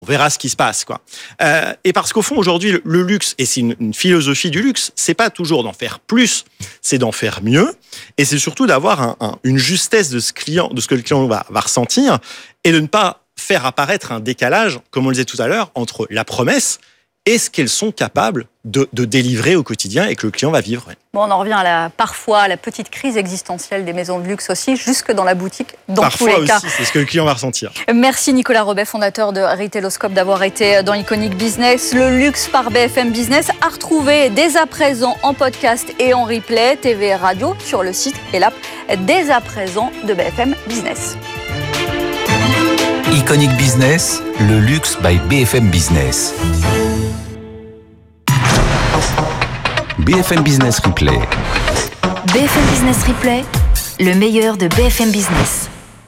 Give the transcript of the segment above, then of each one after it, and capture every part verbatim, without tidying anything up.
On verra ce qui se passe, quoi. Euh, et parce qu'au fond, aujourd'hui, le, le luxe, et c'est une, une philosophie du luxe, c'est pas toujours d'en faire plus, c'est d'en faire mieux, et c'est surtout d'avoir un, un, une justesse de ce client, de ce que le client va, va ressentir, et de ne pas faire apparaître un décalage, comme on le disait tout à l'heure, entre la promesse et ce qu'elles sont capables de, de délivrer au quotidien et que le client va vivre. Bon, on en revient à la, parfois à la petite crise existentielle des maisons de luxe aussi, jusque dans la boutique, dans parfois tous les aussi, cas. C'est ce que le client va ressentir. Merci Nicolas Robet, fondateur de Retailoscope, d'avoir été dans Iconic Business. Le luxe par B F M Business à retrouver dès à présent en podcast et en replay, T V et radio, sur le site et l'app dès à présent de B F M Business. Iconic Business, le luxe by B F M Business. B F M Business Replay. B F M Business Replay, le meilleur de B F M Business.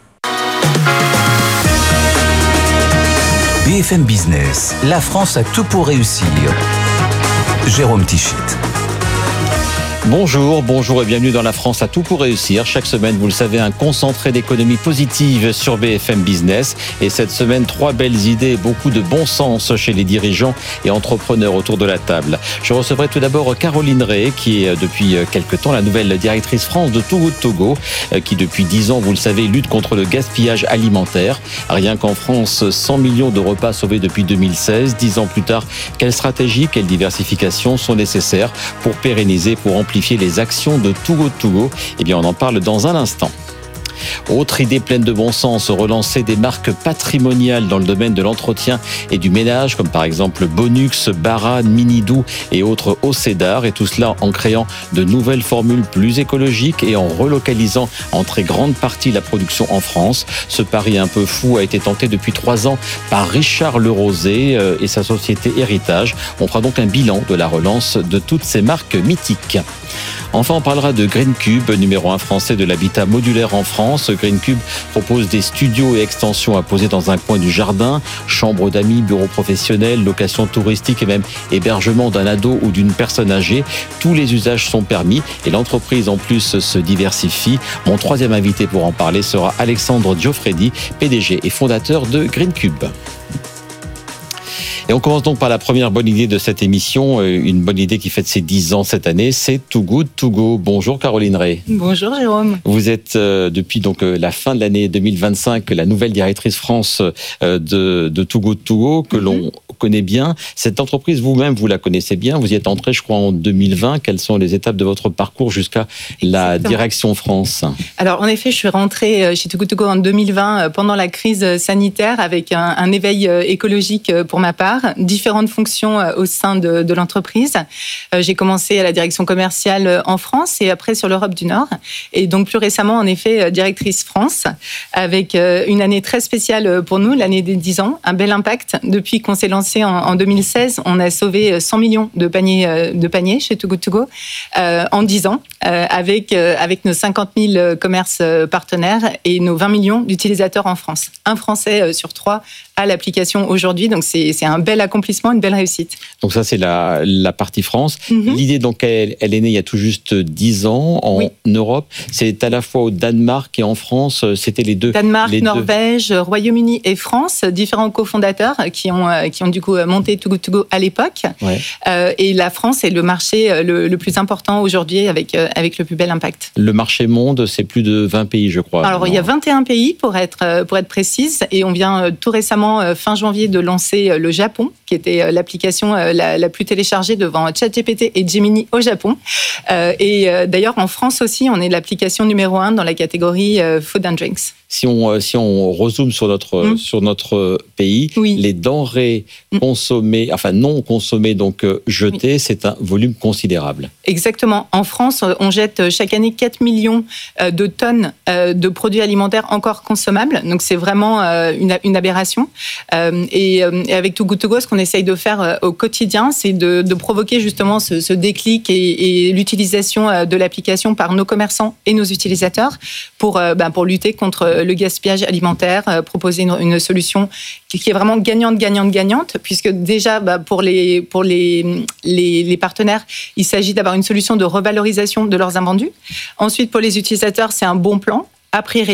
B F M Business, la France a tout pour réussir. Jérôme Tichit. Bonjour, bonjour et bienvenue dans La France a tout pour réussir. Chaque semaine, vous le savez, un concentré d'économie positive sur B F M Business. Et cette semaine, trois belles idées, beaucoup de bon sens chez les dirigeants et entrepreneurs autour de la table. Je recevrai tout d'abord Caroline Rey, qui est depuis quelque temps la nouvelle directrice France de Too Good To Go, qui depuis dix ans, vous le savez, lutte contre le gaspillage alimentaire. Rien qu'en France, cent millions de repas sauvés depuis deux mille seize. Dix ans plus tard, quelle stratégie, quelle diversification sont nécessaires pour pérenniser, pour amplifier les actions de Too Good To Go? Eh bien, on en parle dans un instant. Autre idée pleine de bon sens, relancer des marques patrimoniales dans le domaine de l'entretien et du ménage, comme par exemple Bonux, Baran, Minidou et autres Océdar, et tout cela en créant de nouvelles formules plus écologiques et en relocalisant en très grande partie la production en France. Ce pari un peu fou a été tenté depuis trois ans par Richard Lerosé et sa société Héritage. On fera donc un bilan de la relance de toutes ces marques mythiques. Enfin, on parlera de Green Cube, numéro un français de l'habitat modulaire en France. Green Cube propose des studios et extensions à poser dans un coin du jardin, chambres d'amis, bureaux professionnels, location touristique et même hébergement d'un ado ou d'une personne âgée. Tous les usages sont permis et l'entreprise en plus se diversifie. Mon troisième invité pour en parler sera Alexandre Gioffredi, P D G et fondateur de Green Cube. Et on commence donc par la première bonne idée de cette émission, une bonne idée qui fête ses dix ans cette année, c'est Too Good To Go. Bonjour Caroline Rey. Bonjour Jérôme. Vous êtes euh, depuis donc euh, la fin de l'année deux mille vingt-cinq la nouvelle directrice France euh, de, de Too Good To Go, que mm-hmm. l'on connaît bien. Cette entreprise, vous-même, vous la connaissez bien. Vous y êtes entrée, je crois, en deux mille vingt. Quelles sont les étapes de votre parcours jusqu'à la Exactement. Direction France? Alors, en effet, je suis rentrée chez Too Good To Go en deux mille vingt pendant la crise sanitaire avec un, un éveil écologique pour ma part. Différentes fonctions au sein de, de l'entreprise. J'ai commencé à la direction commerciale en France et après sur l'Europe du Nord. Et donc plus récemment, en effet, directrice France, avec une année très spéciale pour nous, l'année des dix ans. Un bel impact. Depuis qu'on s'est lancé en, en deux mille seize, on a sauvé cent millions de paniers, de paniers chez Too Good To Go euh, en dix ans, euh, avec, euh, avec nos cinquante mille commerces partenaires et nos vingt millions d'utilisateurs en France. Un Français sur trois à l'application aujourd'hui. Donc, c'est, c'est un bel accomplissement, une belle réussite. Donc ça, c'est la, la partie France. Mm-hmm. L'idée, donc, elle, elle est née il y a tout juste dix ans en oui. Europe. C'est à la fois au Danemark et en France. C'était les deux. Danemark, les Norvège, deux. Royaume-Uni et France. Différents cofondateurs qui ont, qui ont du coup monté Too Good To Go à l'époque. Ouais. Euh, et la France est le marché le, le plus important aujourd'hui avec, avec le plus bel impact. Le marché monde, c'est plus de vingt pays, je crois. Alors, non. il y a vingt et un pays pour être, pour être précise. Et on vient tout récemment fin janvier de lancer le Japon, qui était l'application la, la plus téléchargée devant ChatGPT et Gemini au Japon. Euh, et d'ailleurs, en France aussi, on est l'application numéro un dans la catégorie Food and Drinks. Si on, si on rezoome sur notre, mmh. sur notre pays, oui. les denrées mmh. consommées, enfin non consommées, donc jetées, oui. c'est un volume considérable. Exactement. En France, on jette chaque année quatre millions de tonnes de produits alimentaires encore consommables. Donc, c'est vraiment une, une aberration. Et, et avec Too Good To Go, ce qu'on essaye de faire au quotidien, c'est de, de provoquer justement ce, ce déclic et, et l'utilisation de l'application par nos commerçants et nos utilisateurs pour, ben, pour lutter contre le gaspillage alimentaire, euh, proposer une, une solution qui, qui est vraiment gagnante, gagnante, gagnante, puisque déjà, bah, pour, les, pour les, les, les partenaires, il s'agit d'avoir une solution de revalorisation de leurs invendus. Ensuite, pour les utilisateurs, c'est un bon plan à prix réduit,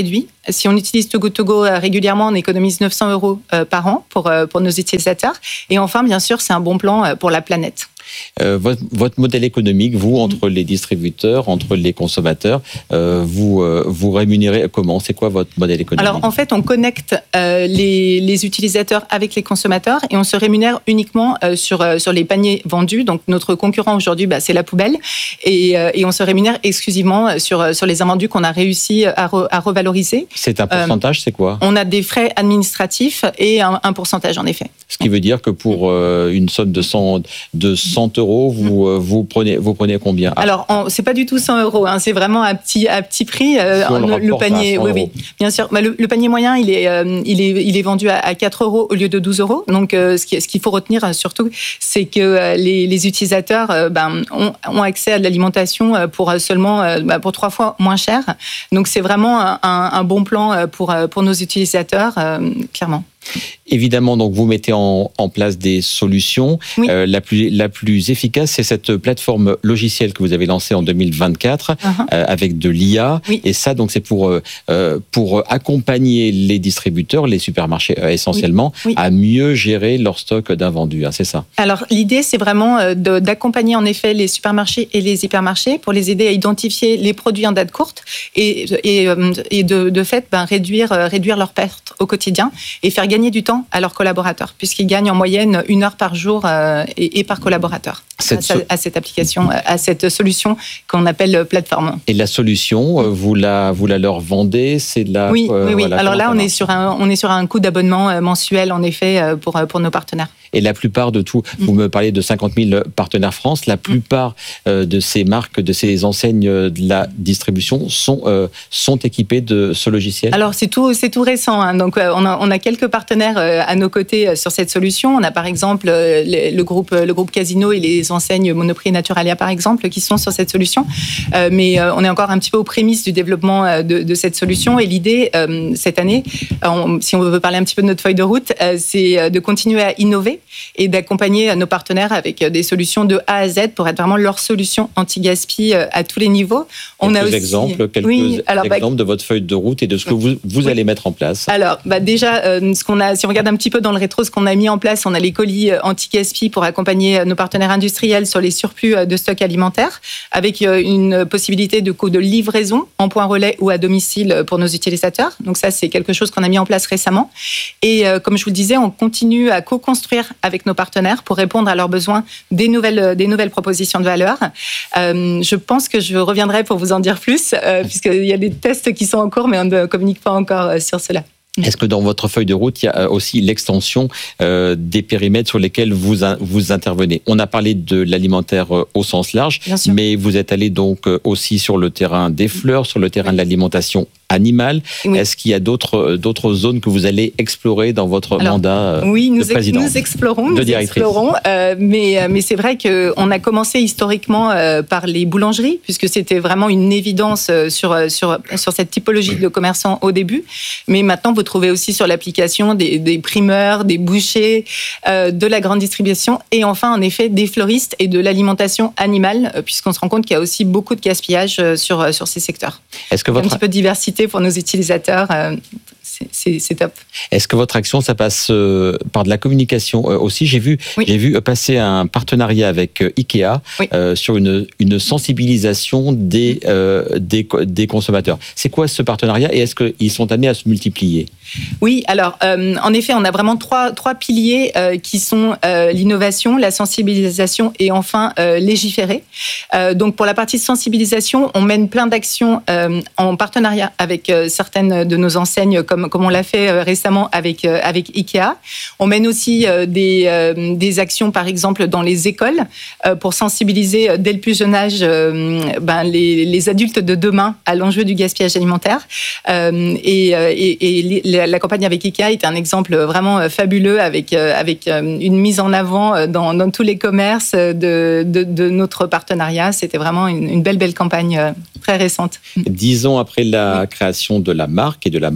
Si on utilise Too Good To Go régulièrement, on économise neuf cents euros par an pour, pour nos utilisateurs. Et enfin, bien sûr, c'est un bon plan pour la planète. Euh, votre, votre modèle économique, vous, entre les distributeurs, entre les consommateurs, euh, vous, euh, vous rémunérez comment? C'est quoi votre modèle économique? Alors, en fait, on connecte euh, les, les utilisateurs avec les consommateurs et on se rémunère uniquement euh, sur, euh, sur les paniers vendus. Donc, notre concurrent aujourd'hui, bah, c'est la poubelle. Et, euh, et on se rémunère exclusivement sur, sur les invendus qu'on a réussi à, re, à revaloriser. C'est un pourcentage, euh, c'est quoi? On a des frais administratifs et un, un pourcentage, en effet. Ce qui veut dire que pour euh, une somme de cent, de cent euros, vous, euh, vous, prenez, vous prenez combien? Ah. Alors, on, c'est pas du tout cent euros, hein, c'est vraiment à petit, à petit prix. Euh, si le, le panier, oui, oui, bien sûr. Bah, le, le panier moyen, il est, euh, il est, il est vendu à, à quatre euros au lieu de douze euros. Donc, euh, ce, qui, ce qu'il faut retenir surtout, c'est que euh, les, les utilisateurs euh, ben, ont, ont accès à de l'alimentation pour seulement euh, bah, pour trois fois moins cher. Donc, c'est vraiment un, un bon plan pour, pour nos utilisateurs, euh, clairement. Évidemment, donc vous mettez en, en place des solutions. Oui. Euh, la plus la plus efficace, c'est cette plateforme logicielle que vous avez lancée en deux mille vingt-quatre uh-huh. euh, avec de l'I A. Oui. Et ça, donc c'est pour euh, pour accompagner les distributeurs, les supermarchés euh, essentiellement, oui. Oui. à mieux gérer leur stock d'invendus. Hein, c'est ça. Alors l'idée, c'est vraiment de, d'accompagner en effet les supermarchés et les hypermarchés pour les aider à identifier les produits en date courte et et, et de, de fait ben, réduire réduire leurs pertes au quotidien et faire gagner du temps à leurs collaborateurs, puisqu'ils gagnent en moyenne une heure par jour euh, et, et par collaborateur cette so- à cette application, à cette solution qu'on appelle plateforme. Et la solution, vous la, vous la leur vendez, c'est de la... Oui, euh, oui, oui. Voilà, alors là, on est, sur un, on est sur un coût d'abonnement mensuel, en effet, pour, pour nos partenaires. Et la plupart de tout, mmh. vous me parlez de cinquante mille partenaires France, la plupart mmh. de ces marques, de ces enseignes de la distribution sont, euh, sont équipées de ce logiciel? Alors, c'est tout, c'est tout récent. Hein. Donc, on a, on a quelques partenaires à nos côtés sur cette solution. On a par exemple le, le, groupe, le groupe Casino et les enseignes Monoprix et Naturalia, par exemple, qui sont sur cette solution. Euh, mais on est encore un petit peu aux prémices du développement de, de cette solution. Et l'idée, euh, cette année, on, si on veut parler un petit peu de notre feuille de route, euh, c'est de continuer à innover et d'accompagner nos partenaires avec des solutions de A à Z pour être vraiment leur solution anti-gaspi à tous les niveaux. On quelques a aussi... exemples, quelques oui, alors, exemples bah... de votre feuille de route et de ce que vous, vous oui. allez mettre en place. Alors, bah déjà, euh, ce qu'on a, si on regarde un petit peu dans le rétro, ce qu'on a mis en place, on a les colis anti-gaspi pour accompagner nos partenaires industriels sur les surplus de stock alimentaire, avec une possibilité de coût de livraison en point relais ou à domicile pour nos utilisateurs. Donc ça, c'est quelque chose qu'on a mis en place récemment. Et euh, comme je vous le disais, on continue à co-construire avec nos partenaires pour répondre à leurs besoins des nouvelles, des nouvelles propositions de valeur. Euh, je pense que je reviendrai pour vous en dire plus, euh, puisqu'il y a des tests qui sont en cours, mais on ne communique pas encore sur cela. Est-ce que dans votre feuille de route, il y a aussi l'extension euh, des périmètres sur lesquels vous, vous intervenez? On a parlé de l'alimentaire au sens large, mais vous êtes allé donc aussi sur le terrain des fleurs, sur le terrain oui. de l'alimentation animale. Oui. Est-ce qu'il y a d'autres, d'autres zones que vous allez explorer dans votre Alors, mandat oui, nous de présidente? Nous explorons, de nous explorons euh, mais, mais c'est vrai qu'on a commencé historiquement euh, par les boulangeries, puisque c'était vraiment une évidence sur, sur, sur cette typologie de commerçants au début. Mais maintenant, vous trouvez aussi sur l'application des, des primeurs, des bouchers, euh, de la grande distribution et enfin, en effet, des fleuristes et de l'alimentation animale, puisqu'on se rend compte qu'il y a aussi beaucoup de gaspillage sur, sur ces secteurs. Est-ce que votre... Un petit peu de diversité pour nos utilisateurs, euh, c'est, c'est, c'est top. Est-ce que votre action, ça passe euh, par de la communication euh, aussi? J'ai vu, oui. j'ai vu passer un partenariat avec euh, Ikea oui. euh, sur une, une sensibilisation des, euh, des, des consommateurs. C'est quoi ce partenariat et est-ce qu'ils sont amenés à se multiplier? Oui, alors euh, en effet, on a vraiment trois, trois piliers euh, qui sont euh, l'innovation, la sensibilisation et enfin euh, légiférer. Euh, donc pour la partie sensibilisation, on mène plein d'actions euh, en partenariat avec euh, certaines de nos enseignes, comme, comme on l'a fait euh, récemment avec, euh, avec Ikea. On mène aussi euh, des, euh, des actions, par exemple, dans les écoles euh, pour sensibiliser euh, dès le plus jeune âge euh, ben, les, les adultes de demain à l'enjeu du gaspillage alimentaire. Euh, et, et, et les, la campagne avec Ikea est un exemple vraiment fabuleux avec, avec une mise en avant dans, dans tous les commerces de, de, de notre partenariat. C'était vraiment une, une belle, belle campagne très récente. Dix ans après la oui. création de la marque et de la marque oui. en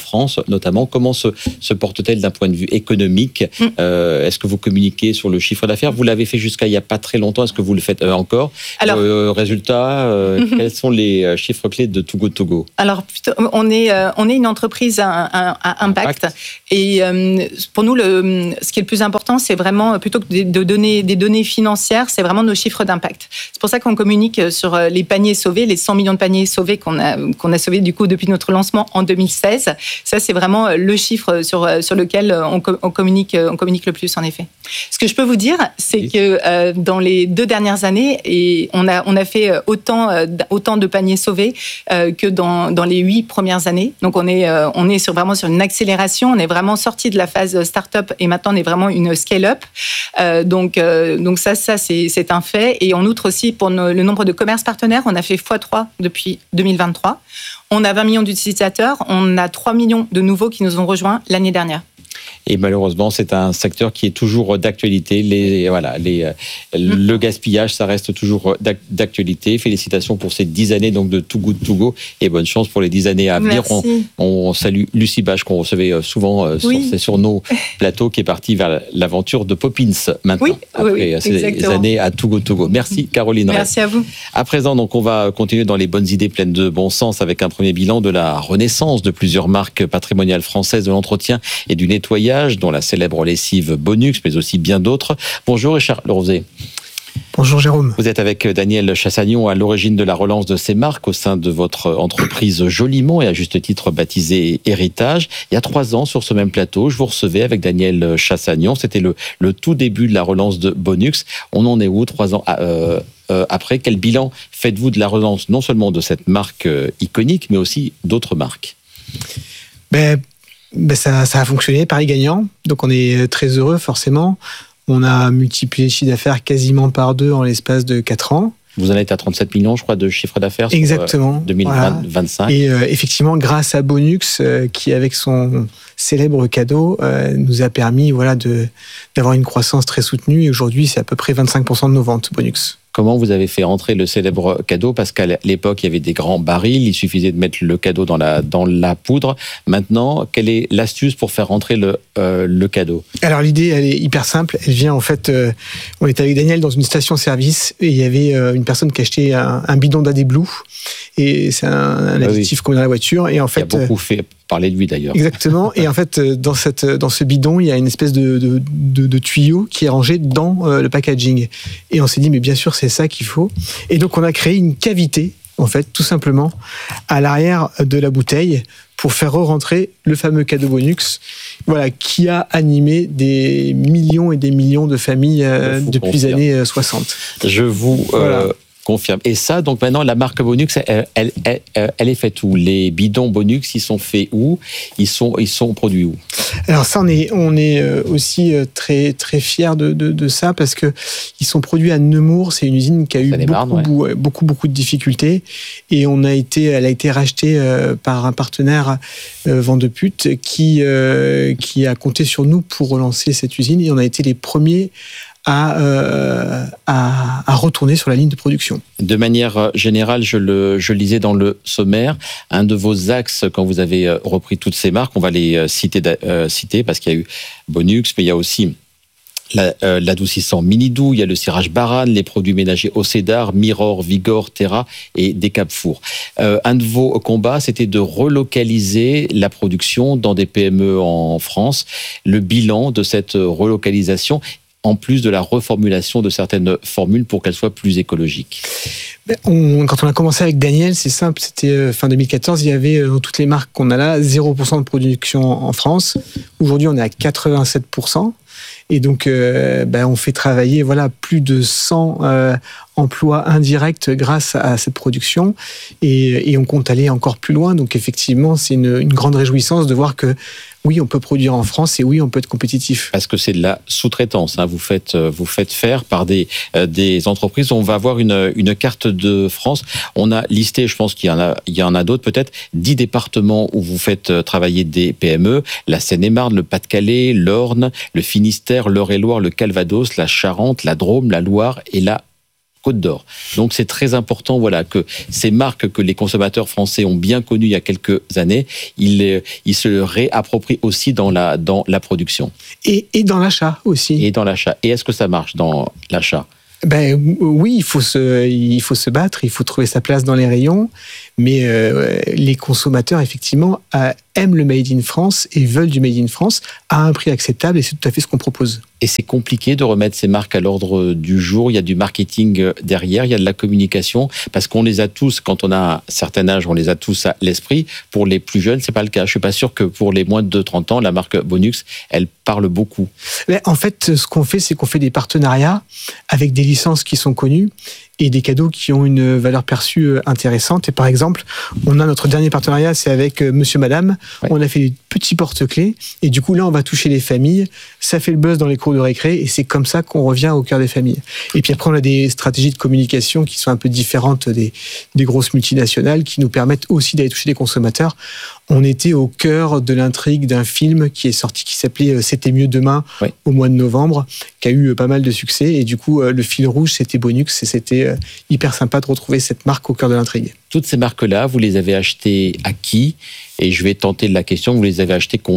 France, notamment. Comment se, se porte-t-elle d'un point de vue économique? mm. euh, Est-ce que vous communiquez sur le chiffre d'affaires? Vous l'avez fait jusqu'à il n'y a pas très longtemps. Est-ce que vous le faites euh, encore? Alors, euh, résultat, euh, mm-hmm. quels sont les chiffres clés de Too Good To Go? Alors, plutôt, on est, euh, on est une entreprise à, à, à impact. impact. Et euh, pour nous, le, ce qui est le plus important, c'est vraiment, plutôt que de, de donner des données financières, c'est vraiment nos chiffres d'impact. C'est pour ça qu'on communique sur les paniers sauvés, les cent millions de paniers sauvés qu'on a, qu'on a sauvés du coup depuis notre lancement en deux mille seize. Ça, c'est vraiment le chiffre sur, sur lequel on, on, communique, on communique le plus, en effet. Ce que je peux vous dire, c'est oui. que euh, dans les deux dernières années, et on, a, on a fait autant, autant de paniers sauvés euh, que dans, dans les huit premières années. Donc, on est, euh, on est sur, vraiment sur une accélération. On est vraiment sorti de la phase start-up et maintenant, on est vraiment une scale-up. Euh, donc, euh, donc ça, ça c'est, c'est un fait. Et en outre aussi, pour nos, le nombre de commerces partenaires, on a fait fois trois depuis deux mille vingt-trois. On a vingt millions d'utilisateurs. On a trois millions de nouveaux qui nous ont rejoints l'année dernière. Et malheureusement, c'est un secteur qui est toujours d'actualité. Les, voilà, les, mmh. Le gaspillage, ça reste toujours d'actualité. Félicitations pour ces dix années donc, de Too Good To Go et bonne chance pour les dix années à venir. On, on salue Lucie Bage, qu'on recevait souvent oui. sur, sur nos plateaux, qui est partie vers l'aventure de Poppins maintenant, oui, après oui, oui, ces exactement. années à Too Good To Go. Merci Caroline. Merci à vous. À présent, donc, on va continuer dans les bonnes idées pleines de bon sens avec un premier bilan de la renaissance de plusieurs marques patrimoniales françaises de l'entretien et du nettoyage, dont la célèbre lessive Bonux, mais aussi bien d'autres. Bonjour Richard Lerosé. Bonjour Jérôme. Vous êtes avec Daniel Chassagnon à l'origine de la relance de ces marques au sein de votre entreprise Jolimont et à juste titre baptisée Héritage. Il y a trois ans, sur ce même plateau, je vous recevais avec Daniel Chassagnon. C'était le, le tout début de la relance de Bonux. On en est où trois ans euh, euh, après? Quel bilan faites-vous de la relance, non seulement de cette marque euh, iconique, mais aussi d'autres marques? Ben, ben ça, ça a fonctionné, pari gagnant. Donc on est très heureux, forcément. On a multiplié le chiffre d'affaires quasiment par deux en l'espace de quatre ans. Vous en êtes à trente-sept millions, je crois, de chiffre d'affaires. Exactement. Sur, euh, deux mille vingt-cinq. Voilà. Et euh, effectivement, grâce à Bonux, euh, qui avec son célèbre cadeau euh, nous a permis, voilà, de d'avoir une croissance très soutenue. Et aujourd'hui, c'est à peu près vingt-cinq pour cent de nos ventes Bonux. Comment vous avez fait entrer le célèbre cadeau? Parce qu'à l'époque, il y avait des grands barils, il suffisait de mettre le cadeau dans la, dans la poudre. Maintenant, quelle est l'astuce pour faire rentrer le, euh, le cadeau? Alors l'idée, elle est hyper simple. Elle vient en fait, euh, on était avec Daniel dans une station-service et il y avait euh, une personne qui achetait un, un bidon d'A D Blue. Et c'est un, un additif ah oui. qu'on met dans la voiture. Et en fait, il y a beaucoup fait parler de lui d'ailleurs. Exactement. Et en fait, dans, cette, dans ce bidon, il y a une espèce de, de, de, de tuyau qui est rangé dans euh, le packaging. Et on s'est dit, mais bien sûr, c'est ça qu'il faut. Et donc, on a créé une cavité, en fait, tout simplement, à l'arrière de la bouteille pour faire re-rentrer le fameux cadeau Bonux, voilà, qui a animé des millions et des millions de familles euh, depuis les années soixante. Je vous... Euh... Voilà. Confirme. Et ça, donc maintenant, la marque Bonux, elle, elle, elle, elle est faite où? Les bidons Bonux, ils sont faits où? Ils sont, ils sont produits où? Alors ça, on est, on est aussi très, très fiers de, de, de ça parce que ils sont produits à Nemours. C'est une usine qui a eu beaucoup, ouais. beaucoup, beaucoup de difficultés et on a été, elle a été rachetée par un partenaire Vendeput qui, qui a compté sur nous pour relancer cette usine et on a été les premiers À, euh, à, à retourner sur la ligne de production. De manière générale, je le, je lisais dans le sommaire, un de vos axes quand vous avez repris toutes ces marques, on va les citer, euh, citer parce qu'il y a eu Bonux, mais il y a aussi la, euh, l'adoucissant Mini-Doux, il y a le cirage Barane, les produits ménagers Océdar, Mirror, Vigor, Terra et Decapfour. Euh, un de vos combats, c'était de relocaliser la production dans des P M E en France. Le bilan de cette relocalisation, en plus de la reformulation de certaines formules pour qu'elles soient plus écologiques? on, Quand on a commencé avec Daniel, c'est simple, c'était fin deux mille quatorze, il y avait dans toutes les marques qu'on a là, zéro pour cent de production en France. Aujourd'hui, on est à quatre-vingt-sept pour cent. Et donc, euh, ben, on fait travailler voilà, plus de cent euh, emplois indirects grâce à cette production. Et, et on compte aller encore plus loin. Donc, effectivement, c'est une, une grande réjouissance de voir que oui, on peut produire en France et oui, on peut être compétitif. Parce que c'est de la sous-traitance. Hein. Vous faites, vous faites faire par des, euh, des entreprises. On va avoir une, une carte de France. On a listé, je pense qu'il y en a, il y en a d'autres peut-être, dix départements où vous faites travailler des P M E. La Seine-et-Marne, le Pas-de-Calais, l'Orne, le Finistère, l'Eure-et-Loire, le Calvados, la Charente, la Drôme, la Loire et la Côte d'Or. Donc c'est très important, voilà, que ces marques que les consommateurs français ont bien connues il y a quelques années, ils, ils se réapproprient aussi dans la, dans la production. Et, et dans l'achat aussi. Et dans l'achat. Et est-ce que ça marche dans l'achat ? Ben oui, il faut se, il faut se battre, il faut trouver sa place dans les rayons, mais euh, les consommateurs effectivement euh, aiment le Made in France et veulent du Made in France à un prix acceptable, et c'est tout à fait ce qu'on propose. Et c'est compliqué de remettre ces marques à l'ordre du jour. Il y a du marketing derrière, il y a de la communication, parce qu'on les a tous, quand on a un certain âge, on les a tous à l'esprit. Pour les plus jeunes, c'est pas le cas. Je suis pas sûr que pour les moins de trente ans, la marque Bonux, elle parle beaucoup. Mais en fait, ce qu'on fait, c'est qu'on fait des partenariats avec des licences qui sont connues et des cadeaux qui ont une valeur perçue intéressante. Et par exemple, on a notre dernier partenariat, c'est avec Monsieur Madame. Ouais. On a fait des petits porte-clés et du coup là, on va toucher les familles. Ça fait le buzz dans les cours de récré et c'est comme ça qu'on revient au cœur des familles. Et puis après, on a des stratégies de communication qui sont un peu différentes des, des grosses multinationales qui nous permettent aussi d'aller toucher les consommateurs. On était au cœur de l'intrigue d'un film qui est sorti, qui s'appelait C'était mieux demain, oui. au mois de novembre, qui a eu pas mal de succès. Et du coup, le fil rouge, c'était Bonux et c'était hyper sympa de retrouver cette marque au cœur de l'intrigue. Toutes ces marques-là, vous les avez achetées à qui ? Et je vais tenter de la question, vous les avez achetées combien ?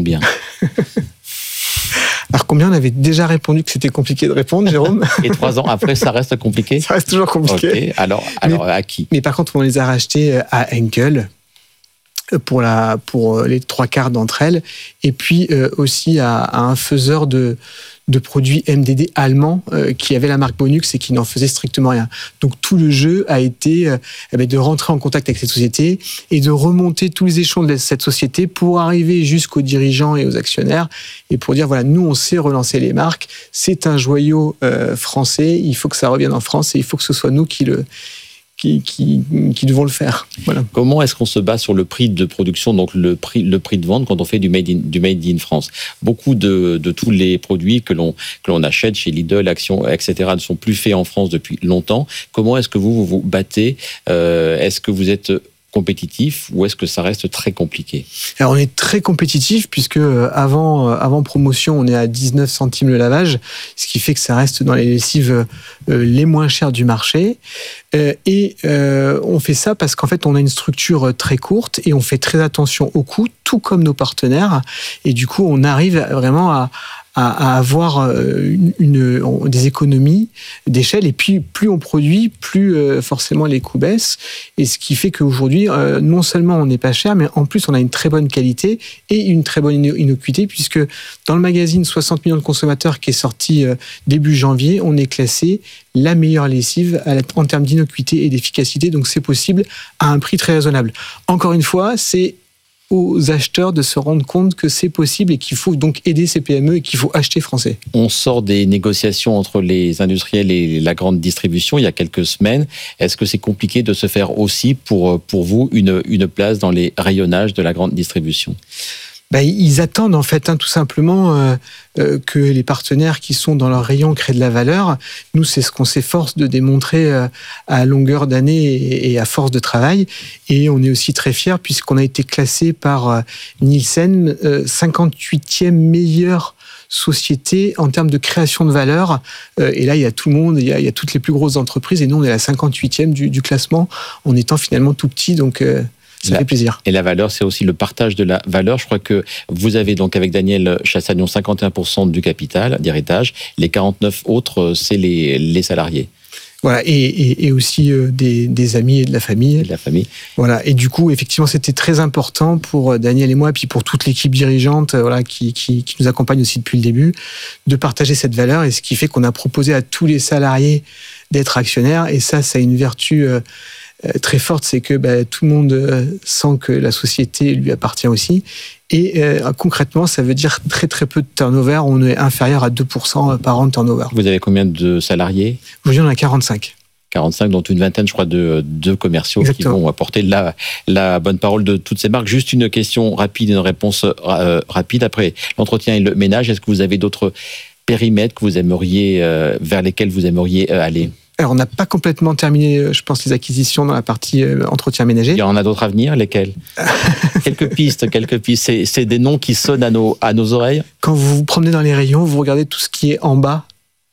Alors combien ? On avait déjà répondu que c'était compliqué de répondre, Jérôme. Et trois ans après, ça reste compliqué ? Ça reste toujours compliqué. Okay. Alors, alors mais, à qui ? Mais par contre, on les a rachetées à Henkel. Pour, la, pour les trois quarts d'entre elles, et puis euh, aussi à, à un faiseur de, de produits M D D allemand euh, qui avait la marque Bonux et qui n'en faisait strictement rien. Donc tout le jeu a été euh, eh bien, de rentrer en contact avec cette société et de remonter tous les échelons de cette société pour arriver jusqu'aux dirigeants et aux actionnaires et pour dire voilà, nous on sait relancer les marques, c'est un joyau euh, français, il faut que ça revienne en France et il faut que ce soit nous qui le Qui, qui, qui devons le faire. Voilà. Comment est-ce qu'on se bat sur le prix de production, donc le prix, le prix de vente quand on fait du made in, du made in France ? Beaucoup de, de tous les produits que l'on, que l'on achète chez Lidl, Action, et cetera ne sont plus faits en France depuis longtemps. Comment est-ce que vous vous, vous battez ? euh, Est-ce que vous êtes compétitif ou est-ce que ça reste très compliqué ? Alors on est très compétitif puisque avant, avant promotion on est à dix-neuf centimes le lavage, ce qui fait que ça reste dans les lessives les moins chères du marché. Et on fait ça parce qu'en fait on a une structure très courte et on fait très attention au coût, tout comme nos partenaires. Et du coup on arrive vraiment à à avoir une, une, des économies d'échelle, et puis plus on produit, plus euh, forcément les coûts baissent, et ce qui fait qu'aujourd'hui, euh, non seulement on n'est pas cher, mais en plus on a une très bonne qualité et une très bonne innocuité, puisque dans le magazine soixante millions de consommateurs qui est sorti euh, début janvier, on est classé la meilleure lessive à la, en termes d'innocuité et d'efficacité, donc c'est possible à un prix très raisonnable. Encore une fois, c'est aux acheteurs de se rendre compte que c'est possible et qu'il faut donc aider ces P M E et qu'il faut acheter français. On sort des négociations entre les industriels et la grande distribution il y a quelques semaines. Est-ce que c'est compliqué de se faire aussi pour, pour vous une, une place dans les rayonnages de la grande distribution ? Ben, ils attendent en fait hein, tout simplement euh, euh, que les partenaires qui sont dans leur rayon créent de la valeur. Nous, c'est ce qu'on s'efforce de démontrer euh, à longueur d'année et, et à force de travail. Et on est aussi très fiers puisqu'on a été classé par euh, Nielsen euh, cinquante-huitième meilleure société en termes de création de valeur. Euh, et là, il y a tout le monde, il y a, il y a toutes les plus grosses entreprises. Et nous, on est à la cinquante-huitième du, du classement en étant finalement tout petit. Donc... Euh, Ça la, fait plaisir. Et la valeur, c'est aussi le partage de la valeur. Je crois que vous avez donc avec Daniel Chassagnon cinquante et un pour cent du capital d'héritage. Les quarante-neuf autres, c'est les, les salariés. Voilà, et, et, et aussi euh, des, des amis et de la famille. Et de la famille. Voilà, et du coup, effectivement, c'était très important pour Daniel et moi, et puis pour toute l'équipe dirigeante, voilà, qui, qui, qui nous accompagne aussi depuis le début, de partager cette valeur. Et ce qui fait qu'on a proposé à tous les salariés d'être actionnaires. Et ça, ça a une vertu euh, très forte, c'est que bah, tout le monde euh, sent que la société lui appartient aussi. Et euh, concrètement, ça veut dire très très peu de turnover. On est inférieur à deux pour cent par an de turnover. Vous avez combien de salariés ? Aujourd'hui, on a quarante-cinq. quarante-cinq, dont une vingtaine, je crois, de, de commerciaux. Exactement. Qui vont apporter la, la bonne parole de toutes ces marques. Juste une question rapide, une réponse euh, rapide. Après l'entretien et le ménage, est-ce que vous avez d'autres périmètres que vous aimeriez, euh, vers lesquels vous aimeriez euh, aller ? Alors, on n'a pas complètement terminé, je pense, les acquisitions dans la partie euh, entretien ménager. Il y en a d'autres à venir, lesquels ? Quelques pistes, quelques pistes. C'est, c'est des noms qui sonnent à nos, à nos oreilles. Quand vous vous promenez dans les rayons, vous regardez tout ce qui est en bas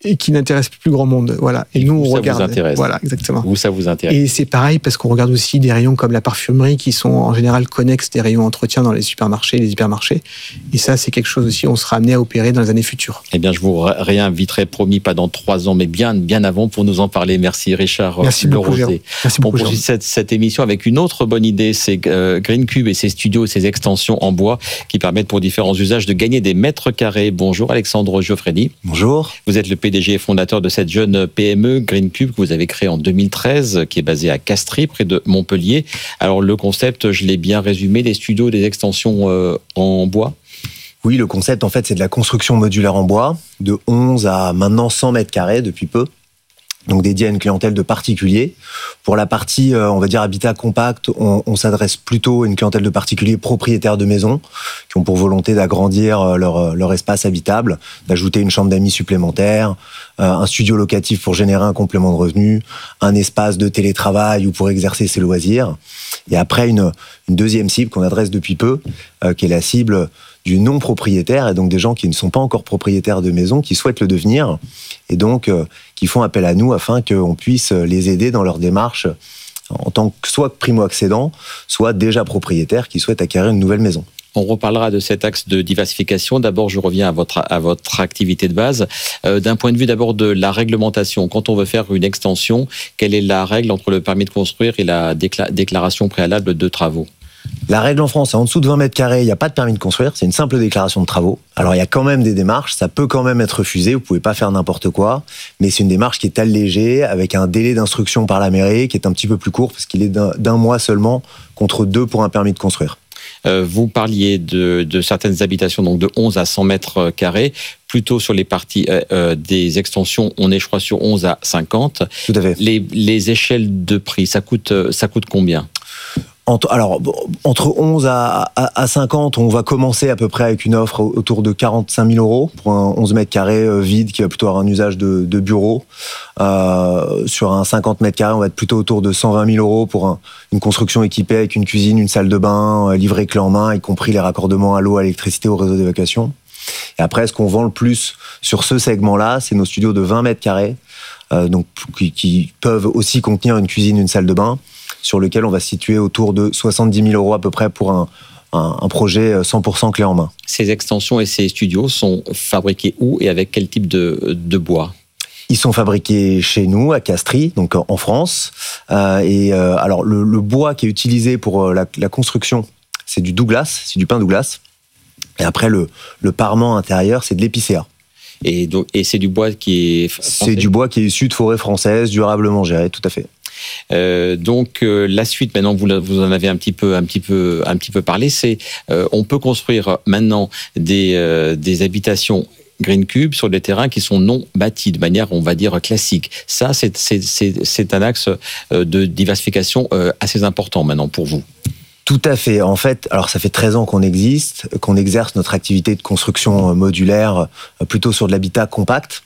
et qui n'intéresse plus grand monde. Voilà. Et, et nous, on ça regarde. Vous intéresse. Voilà, exactement. Vous, ça vous intéresse. Et c'est pareil parce qu'on regarde aussi des rayons comme la parfumerie qui sont en général connexes des rayons entretien dans les supermarchés, les hypermarchés. Et ça, c'est quelque chose aussi, on sera amené à opérer dans les années futures. Eh bien, je vous réinviterai, promis, pas dans trois ans, mais bien, bien avant pour nous en parler. Merci Richard. Merci beaucoup, Jérôme. Merci beaucoup, On poursuit cette, cette émission avec une autre bonne idée, c'est euh, GreenCube et ses studios et ses extensions en bois qui permettent pour différents usages de gagner des mètres carrés. Bonjour Alexandre Giuffredi. Bonjour. Vous êtes le P D G et fondateur de cette jeune P M E GreenCube que vous avez créée en deux mille treize, qui est basée à Castries, près de Montpellier. Alors le concept, je l'ai bien résumé, des studios, des extensions euh, en bois. Oui, le concept en fait c'est de la construction modulaire en bois, de onze à maintenant cent mètres carrés depuis peu. Donc dédié à une clientèle de particuliers. Pour la partie, euh, on va dire, habitat compact, on, on s'adresse plutôt à une clientèle de particuliers propriétaires de maisons qui ont pour volonté d'agrandir leur, leur espace habitable, d'ajouter une chambre d'amis supplémentaire, euh, un studio locatif pour générer un complément de revenus, un espace de télétravail ou pour exercer ses loisirs. Et après, une, une deuxième cible qu'on adresse depuis peu, euh, qui est la cible du non-propriétaire, et donc des gens qui ne sont pas encore propriétaires de maison, qui souhaitent le devenir, et donc euh, qui font appel à nous afin qu'on puisse les aider dans leur démarche en tant que soit primo-accédant, soit déjà propriétaire qui souhaitent acquérir une nouvelle maison. On reparlera de cet axe de diversification. D'abord, je reviens à votre, à votre activité de base. Euh, d'un point de vue d'abord de la réglementation, quand on veut faire une extension, quelle est la règle entre le permis de construire et la décla- déclaration préalable de travaux ? La règle en France, c'est en dessous de vingt mètres carrés, il n'y a pas de permis de construire, c'est une simple déclaration de travaux. Alors il y a quand même des démarches, ça peut quand même être refusé, vous ne pouvez pas faire n'importe quoi, mais c'est une démarche qui est allégée, avec un délai d'instruction par la mairie qui est un petit peu plus court, parce qu'il est d'un, d'un mois seulement, contre deux pour un permis de construire. Euh, vous parliez de, de certaines habitations, donc de onze à cent mètres carrés, plutôt sur les parties euh, euh, des extensions, on est je crois sur onze à cinquante. Tout à fait. Les, les échelles de prix, ça coûte, ça coûte combien ? Entre, alors, entre onze à, à, à cinquante, on va commencer à peu près avec une offre autour de quarante-cinq mille euros pour un onze mètres carrés vide qui va plutôt avoir un usage de, de bureau. Euh, sur un cinquante mètres carrés, on va être plutôt autour de cent vingt mille euros pour un, une construction équipée avec une cuisine, une salle de bain, livrée clé en main, y compris les raccordements à l'eau, à l'électricité, au réseau d'évacuation. Et après, ce qu'on vend le plus sur ce segment-là, c'est nos studios de vingt mètres carrés, euh, donc, qui, qui peuvent aussi contenir une cuisine, une salle de bain, sur lequel on va se situer autour de soixante-dix mille euros à peu près pour un, un, un projet cent pour cent clé en main. Ces extensions et ces studios sont fabriqués où et avec quel type de, de bois ? Ils sont fabriqués chez nous, à Castries, donc en France. Euh, et euh, alors, le, le bois qui est utilisé pour la, la construction, c'est du Douglas, c'est du pin Douglas. Et après, le, le parement intérieur, c'est de l'épicéa. Et, donc, et c'est du bois qui est français ? C'est du bois qui est issu de forêts françaises, durablement géré, tout à fait. Euh, donc euh, la suite, maintenant vous, vous en avez un petit peu, un petit peu, un petit peu parlé, c'est euh, on peut construire maintenant des, euh, des habitations GreenCube sur des terrains qui sont non bâtis de manière, on va dire, classique. Ça, c'est, c'est, c'est, c'est un axe de diversification assez important maintenant pour vous. Tout à fait. En fait, alors ça fait treize ans qu'on existe, qu'on exerce notre activité de construction modulaire plutôt sur de l'habitat compact.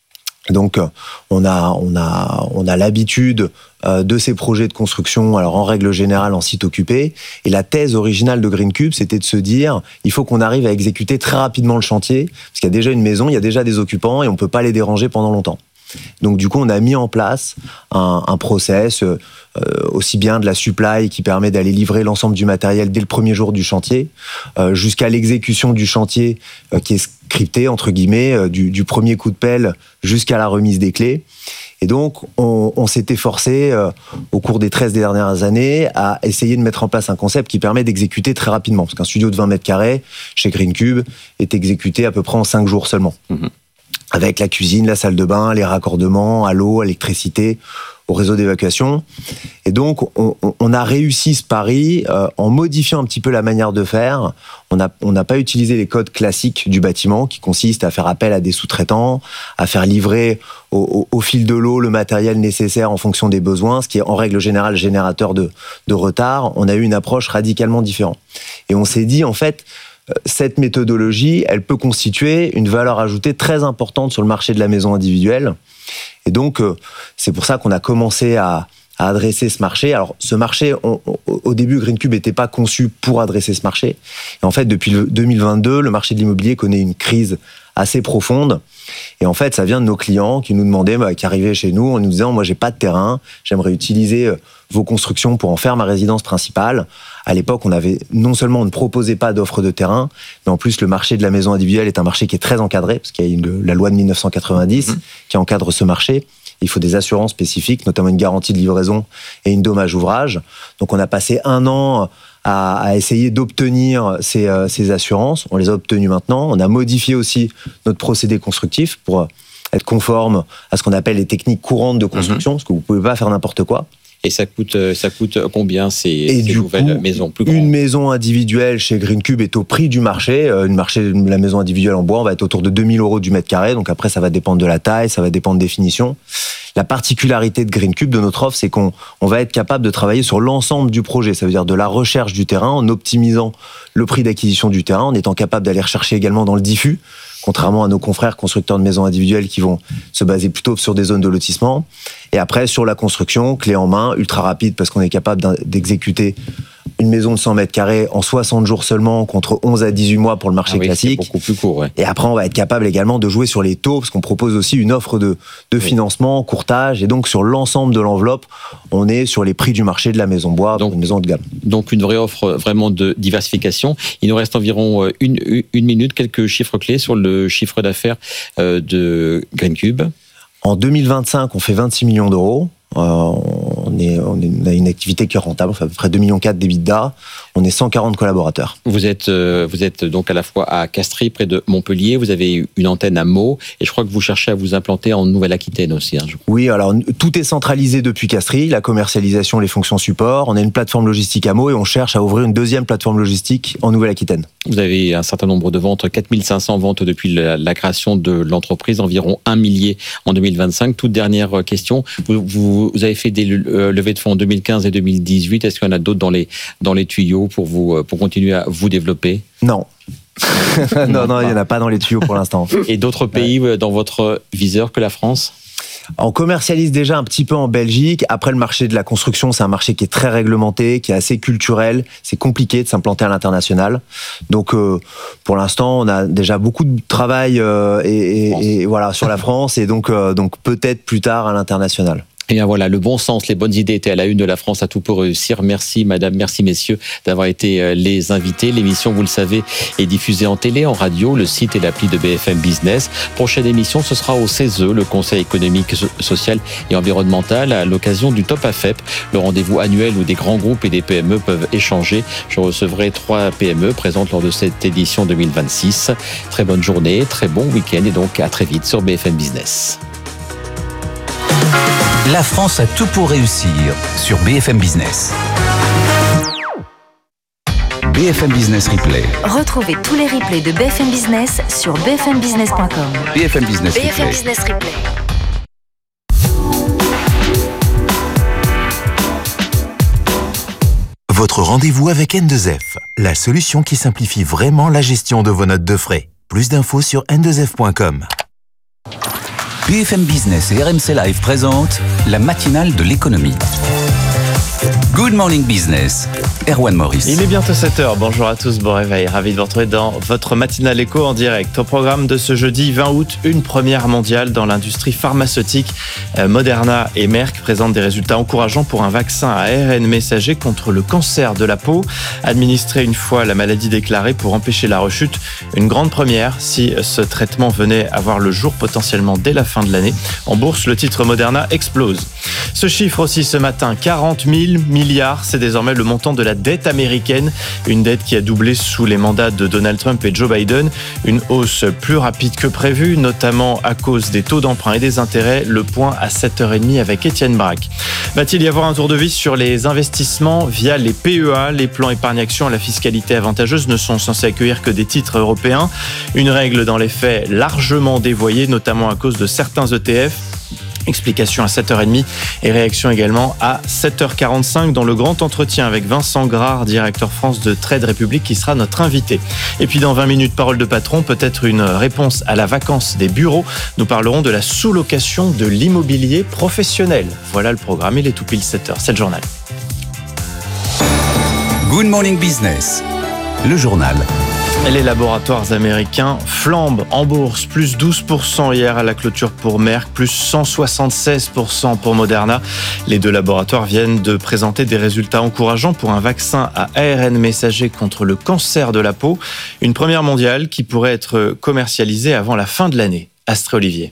Donc, on a, on a, on a l'habitude de ces projets de construction, alors en règle générale en site occupé. Et la thèse originale de GreenCube, c'était de se dire, il faut qu'on arrive à exécuter très rapidement le chantier, parce qu'il y a déjà une maison, il y a déjà des occupants, et on ne peut pas les déranger pendant longtemps. Donc du coup, on a mis en place un, un process, euh, aussi bien de la supply qui permet d'aller livrer l'ensemble du matériel dès le premier jour du chantier, euh, jusqu'à l'exécution du chantier euh, qui est scripté, entre guillemets, euh, du, du premier coup de pelle jusqu'à la remise des clés. Et donc, on, on s'est efforcé, euh, au cours des treize dernières années, à essayer de mettre en place un concept qui permet d'exécuter très rapidement. Parce qu'un studio de vingt mètres carrés, chez GreenCube, est exécuté à peu près en cinq jours seulement. Mmh. Avec la cuisine, la salle de bain, les raccordements à l'eau, à l'électricité, au réseau d'évacuation. Et donc, on, on a réussi ce pari euh, en modifiant un petit peu la manière de faire. On n'a on n'a pas utilisé les codes classiques du bâtiment, qui consistent à faire appel à des sous-traitants, à faire livrer au, au, au fil de l'eau le matériel nécessaire en fonction des besoins, ce qui est en règle générale générateur de, de retard. On a eu une approche radicalement différente. Et on s'est dit, en fait, cette méthodologie, elle peut constituer une valeur ajoutée très importante sur le marché de la maison individuelle. Et donc, c'est pour ça qu'on a commencé à, à adresser ce marché. Alors, ce marché, on, on, au début, GreenCube n'était pas conçu pour adresser ce marché. Et en fait, depuis le deux mille vingt-deux, le marché de l'immobilier connaît une crise assez profonde. Et en fait, ça vient de nos clients qui nous demandaient, bah, qui arrivaient chez nous en nous disant, moi, j'ai pas de terrain, j'aimerais utiliser vos constructions pour en faire ma résidence principale. À l'époque, on avait, non seulement on ne proposait pas d'offre de terrain, mais en plus, le marché de la maison individuelle est un marché qui est très encadré, parce qu'il y a une, la loi de dix-neuf cent quatre-vingt-dix mmh. qui encadre ce marché. Il faut des assurances spécifiques, notamment une garantie de livraison et une dommage ouvrage. Donc, on a passé un an à, à essayer d'obtenir ces, euh, ces assurances. On les a obtenues maintenant. On a modifié aussi notre procédé constructif pour être conforme à ce qu'on appelle les techniques courantes de construction, mmh. parce que vous ne pouvez pas faire n'importe quoi. Et ça coûte, ça coûte combien ces, et ces du nouvelles coup, maisons plus grandes ? Une maison individuelle chez Green Cube est au prix du marché. Une marché, la maison individuelle en bois, on va être autour de deux mille euros du mètre carré. Donc après, ça va dépendre de la taille, ça va dépendre des finitions. La particularité de Green Cube, de notre offre, c'est qu'on on va être capable de travailler sur l'ensemble du projet. Ça veut dire de la recherche du terrain, en optimisant le prix d'acquisition du terrain, en étant capable d'aller rechercher également dans le diffus, contrairement à nos confrères constructeurs de maisons individuelles qui vont se baser plutôt sur des zones de lotissement. Et après, sur la construction, clé en main, ultra rapide, parce qu'on est capable d'exécuter une maison de cent mètres carrés en soixante jours seulement, contre onze à dix-huit mois pour le marché ah oui, classique. C'est beaucoup plus court, ouais. Et après, on va être capable également de jouer sur les taux, parce qu'on propose aussi une offre de, de oui. financement, courtage, et donc sur l'ensemble de l'enveloppe, on est sur les prix du marché de la maison bois, donc une maison de gamme. Donc une vraie offre vraiment de diversification. Il nous reste environ une, une minute, quelques chiffres clés sur le chiffre d'affaires de Green Cube. En deux mille vingt-cinq, on fait vingt-six millions d'euros. Euh, on, est, on, est, on a une activité qui est rentable, on fait à peu près deux virgule quatre millions d'EBITDA. On est cent quarante collaborateurs. Vous êtes, euh, vous êtes donc à la fois à Castries, près de Montpellier. Vous avez une antenne à Meaux. Et je crois que vous cherchez à vous implanter en Nouvelle-Aquitaine aussi. Hein, je crois. Oui, alors tout est centralisé depuis Castries, la commercialisation, les fonctions support. On a une plateforme logistique à Meaux et on cherche à ouvrir une deuxième plateforme logistique en Nouvelle-Aquitaine. Vous avez un certain nombre de ventes, quatre mille cinq cents ventes depuis la, la création de l'entreprise, environ un millier en deux mille vingt-cinq. Toute dernière question. Vous, vous, vous avez fait des euh, levées de fonds en deux mille quinze et deux mille dix-huit. Est-ce qu'il y en a d'autres dans les, dans les tuyaux pour, vous, pour continuer à vous développer ? Non. non, non, il n'y en a pas dans les tuyaux pour l'instant. Et d'autres pays ouais. dans votre viseur que la France ? On commercialise déjà un petit peu en Belgique. Après, le marché de la construction, c'est un marché qui est très réglementé, qui est assez culturel. C'est compliqué de s'implanter à l'international. Donc, euh, pour l'instant, on a déjà beaucoup de travail euh, et, et, et voilà sur la France, et donc, euh, donc peut-être plus tard à l'international. Et bien voilà, le bon sens, les bonnes idées étaient à la une de la France à tout pour réussir. Merci madame, merci messieurs d'avoir été les invités. L'émission, vous le savez, est diffusée en télé, en radio, le site et l'appli de B F M Business. Prochaine émission, ce sera au C E S E, le Conseil économique, social et environnemental, à l'occasion du Top A F E P, le rendez-vous annuel où des grands groupes et des P M E peuvent échanger. Je recevrai trois P M E présentes lors de cette édition deux mille vingt-six. Très bonne journée, très bon week-end et donc à très vite sur B F M Business. La France a tout pour réussir sur B F M Business. B F M Business Replay. Retrouvez tous les replays de B F M Business sur b f m business point com. B F M Business B F M Replay. Business Replay. Votre rendez-vous avec N deux F, la solution qui simplifie vraiment la gestion de vos notes de frais. Plus d'infos sur n deux f point com. B F M Business et R M C Live présentent la matinale de l'économie. Good Morning Business, Erwan Maurice. Il est bientôt sept heures, bonjour à tous, bon réveil, ravi de vous retrouver dans votre matinale éco en direct. Au programme de ce jeudi vingt août, une première mondiale dans l'industrie pharmaceutique. Moderna et Merck présentent des résultats encourageants pour un vaccin à A R N messager contre le cancer de la peau. Administré une fois la maladie déclarée pour empêcher la rechute, une grande première si ce traitement venait à voir le jour potentiellement dès la fin de l'année. En bourse, le titre Moderna explose. Ce chiffre aussi ce matin, quarante mille milliards, c'est désormais le montant de la dette américaine, une dette qui a doublé sous les mandats de Donald Trump et Joe Biden, une hausse plus rapide que prévue, notamment à cause des taux d'emprunt et des intérêts. Le point à sept heures trente avec Étienne Braque. Va-t-il y avoir un tour de vis sur les investissements via les P E A? Les plans épargne-action à la fiscalité avantageuse ne sont censés accueillir que des titres européens, une règle dans les faits largement dévoyée, notamment à cause de certains E T F. Explication à sept heures trente et réaction également à sept heures quarante-cinq dans le grand entretien avec Vincent Grard, directeur France de Trade Republic, qui sera notre invité. Et puis dans vingt minutes, parole de patron, peut-être une réponse à la vacance des bureaux. Nous parlerons de la sous-location de l'immobilier professionnel. Voilà le programme, il est tout pile sept heures, c'est le journal. Good Morning Business, le journal. Les laboratoires américains flambent en bourse, plus douze pour cent hier à la clôture pour Merck, plus cent soixante-seize pour cent pour Moderna. Les deux laboratoires viennent de présenter des résultats encourageants pour un vaccin à A R N messager contre le cancer de la peau, une première mondiale qui pourrait être commercialisée avant la fin de l'année. Astrée Olivier.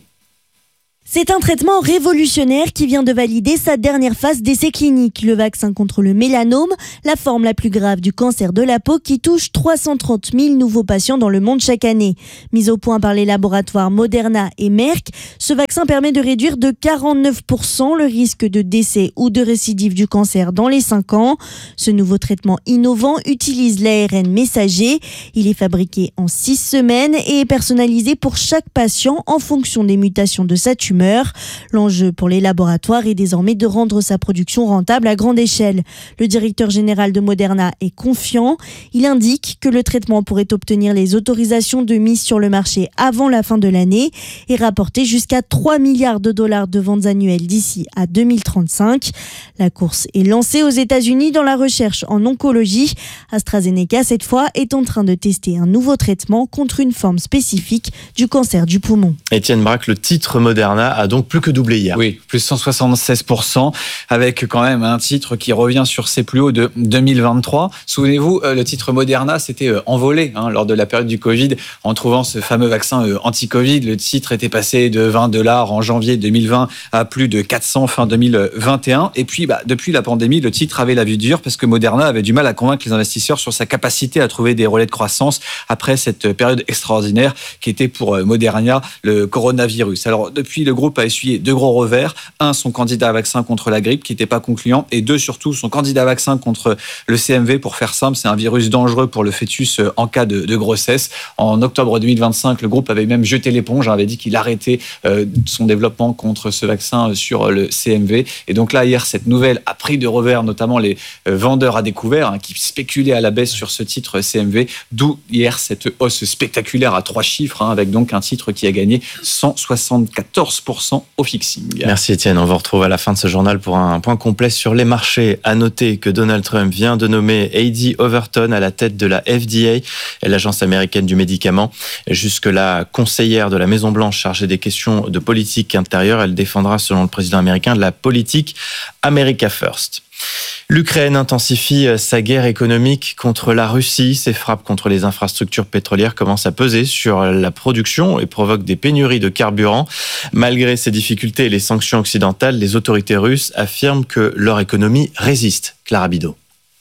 C'est un traitement révolutionnaire qui vient de valider sa dernière phase d'essai clinique. Le vaccin contre le mélanome, la forme la plus grave du cancer de la peau qui touche trois cent trente mille nouveaux patients dans le monde chaque année. Mis au point par les laboratoires Moderna et Merck, ce vaccin permet de réduire de quarante-neuf pour cent le risque de décès ou de récidive du cancer dans les cinq ans. Ce nouveau traitement innovant utilise l'A R N messager. Il est fabriqué en six semaines et est personnalisé pour chaque patient en fonction des mutations de sa tumeur. L'enjeu pour les laboratoires est désormais de rendre sa production rentable à grande échelle. Le directeur général de Moderna est confiant. Il indique que le traitement pourrait obtenir les autorisations de mise sur le marché avant la fin de l'année et rapporter jusqu'à trois milliards de dollars de ventes annuelles d'ici à deux mille trente-cinq. La course est lancée aux États-Unis dans la recherche en oncologie. AstraZeneca, cette fois, est en train de tester un nouveau traitement contre une forme spécifique du cancer du poumon. Étienne Braque, le titre Moderna a donc plus que doublé hier. Oui, plus cent soixante-seize pour cent, avec quand même un titre qui revient sur ses plus hauts de deux mille vingt-trois. Souvenez-vous, le titre Moderna s'était envolé hein, lors de la période du Covid. En trouvant ce fameux vaccin anti-Covid, le titre était passé de vingt dollars en janvier deux mille vingt à plus de quatre cents fin deux mille vingt et un. Et puis, bah, depuis la pandémie, le titre avait la vue dure parce que Moderna avait du mal à convaincre les investisseurs sur sa capacité à trouver des relais de croissance après cette période extraordinaire qui était pour Moderna le coronavirus. Alors, depuis, le groupe a essuyé deux gros revers. Un, son candidat à vaccin contre la grippe qui n'était pas concluant. Et deux, surtout, son candidat à vaccin contre le C M V. Pour faire simple, c'est un virus dangereux pour le fœtus en cas de, de grossesse. En octobre deux mille vingt-cinq, le groupe avait même jeté l'éponge, avait dit qu'il arrêtait euh, son développement contre ce vaccin sur le C M V. Et donc là, hier, cette nouvelle a pris de revers, notamment les euh, vendeurs à découvert hein, qui spéculaient à la baisse sur ce titre C M V. D'où hier cette hausse spectaculaire à trois chiffres, hein, avec donc un titre qui a gagné cent soixante-quatorze pour cent au fixing. Merci Étienne, on vous retrouve à la fin de ce journal pour un point complet sur les marchés. À noter que Donald Trump vient de nommer Heidi Overton à la tête de la F D A, l'agence américaine du médicament. Jusque-là conseillère de la Maison-Blanche chargée des questions de politique intérieure, elle défendra, selon le président américain, de la politique America First. L'Ukraine intensifie sa guerre économique contre la Russie. Ses frappes contre les infrastructures pétrolières commencent à peser sur la production et provoquent des pénuries de carburant. Malgré ces difficultés et les sanctions occidentales, les autorités russes affirment que leur économie résiste. Clara Bidot.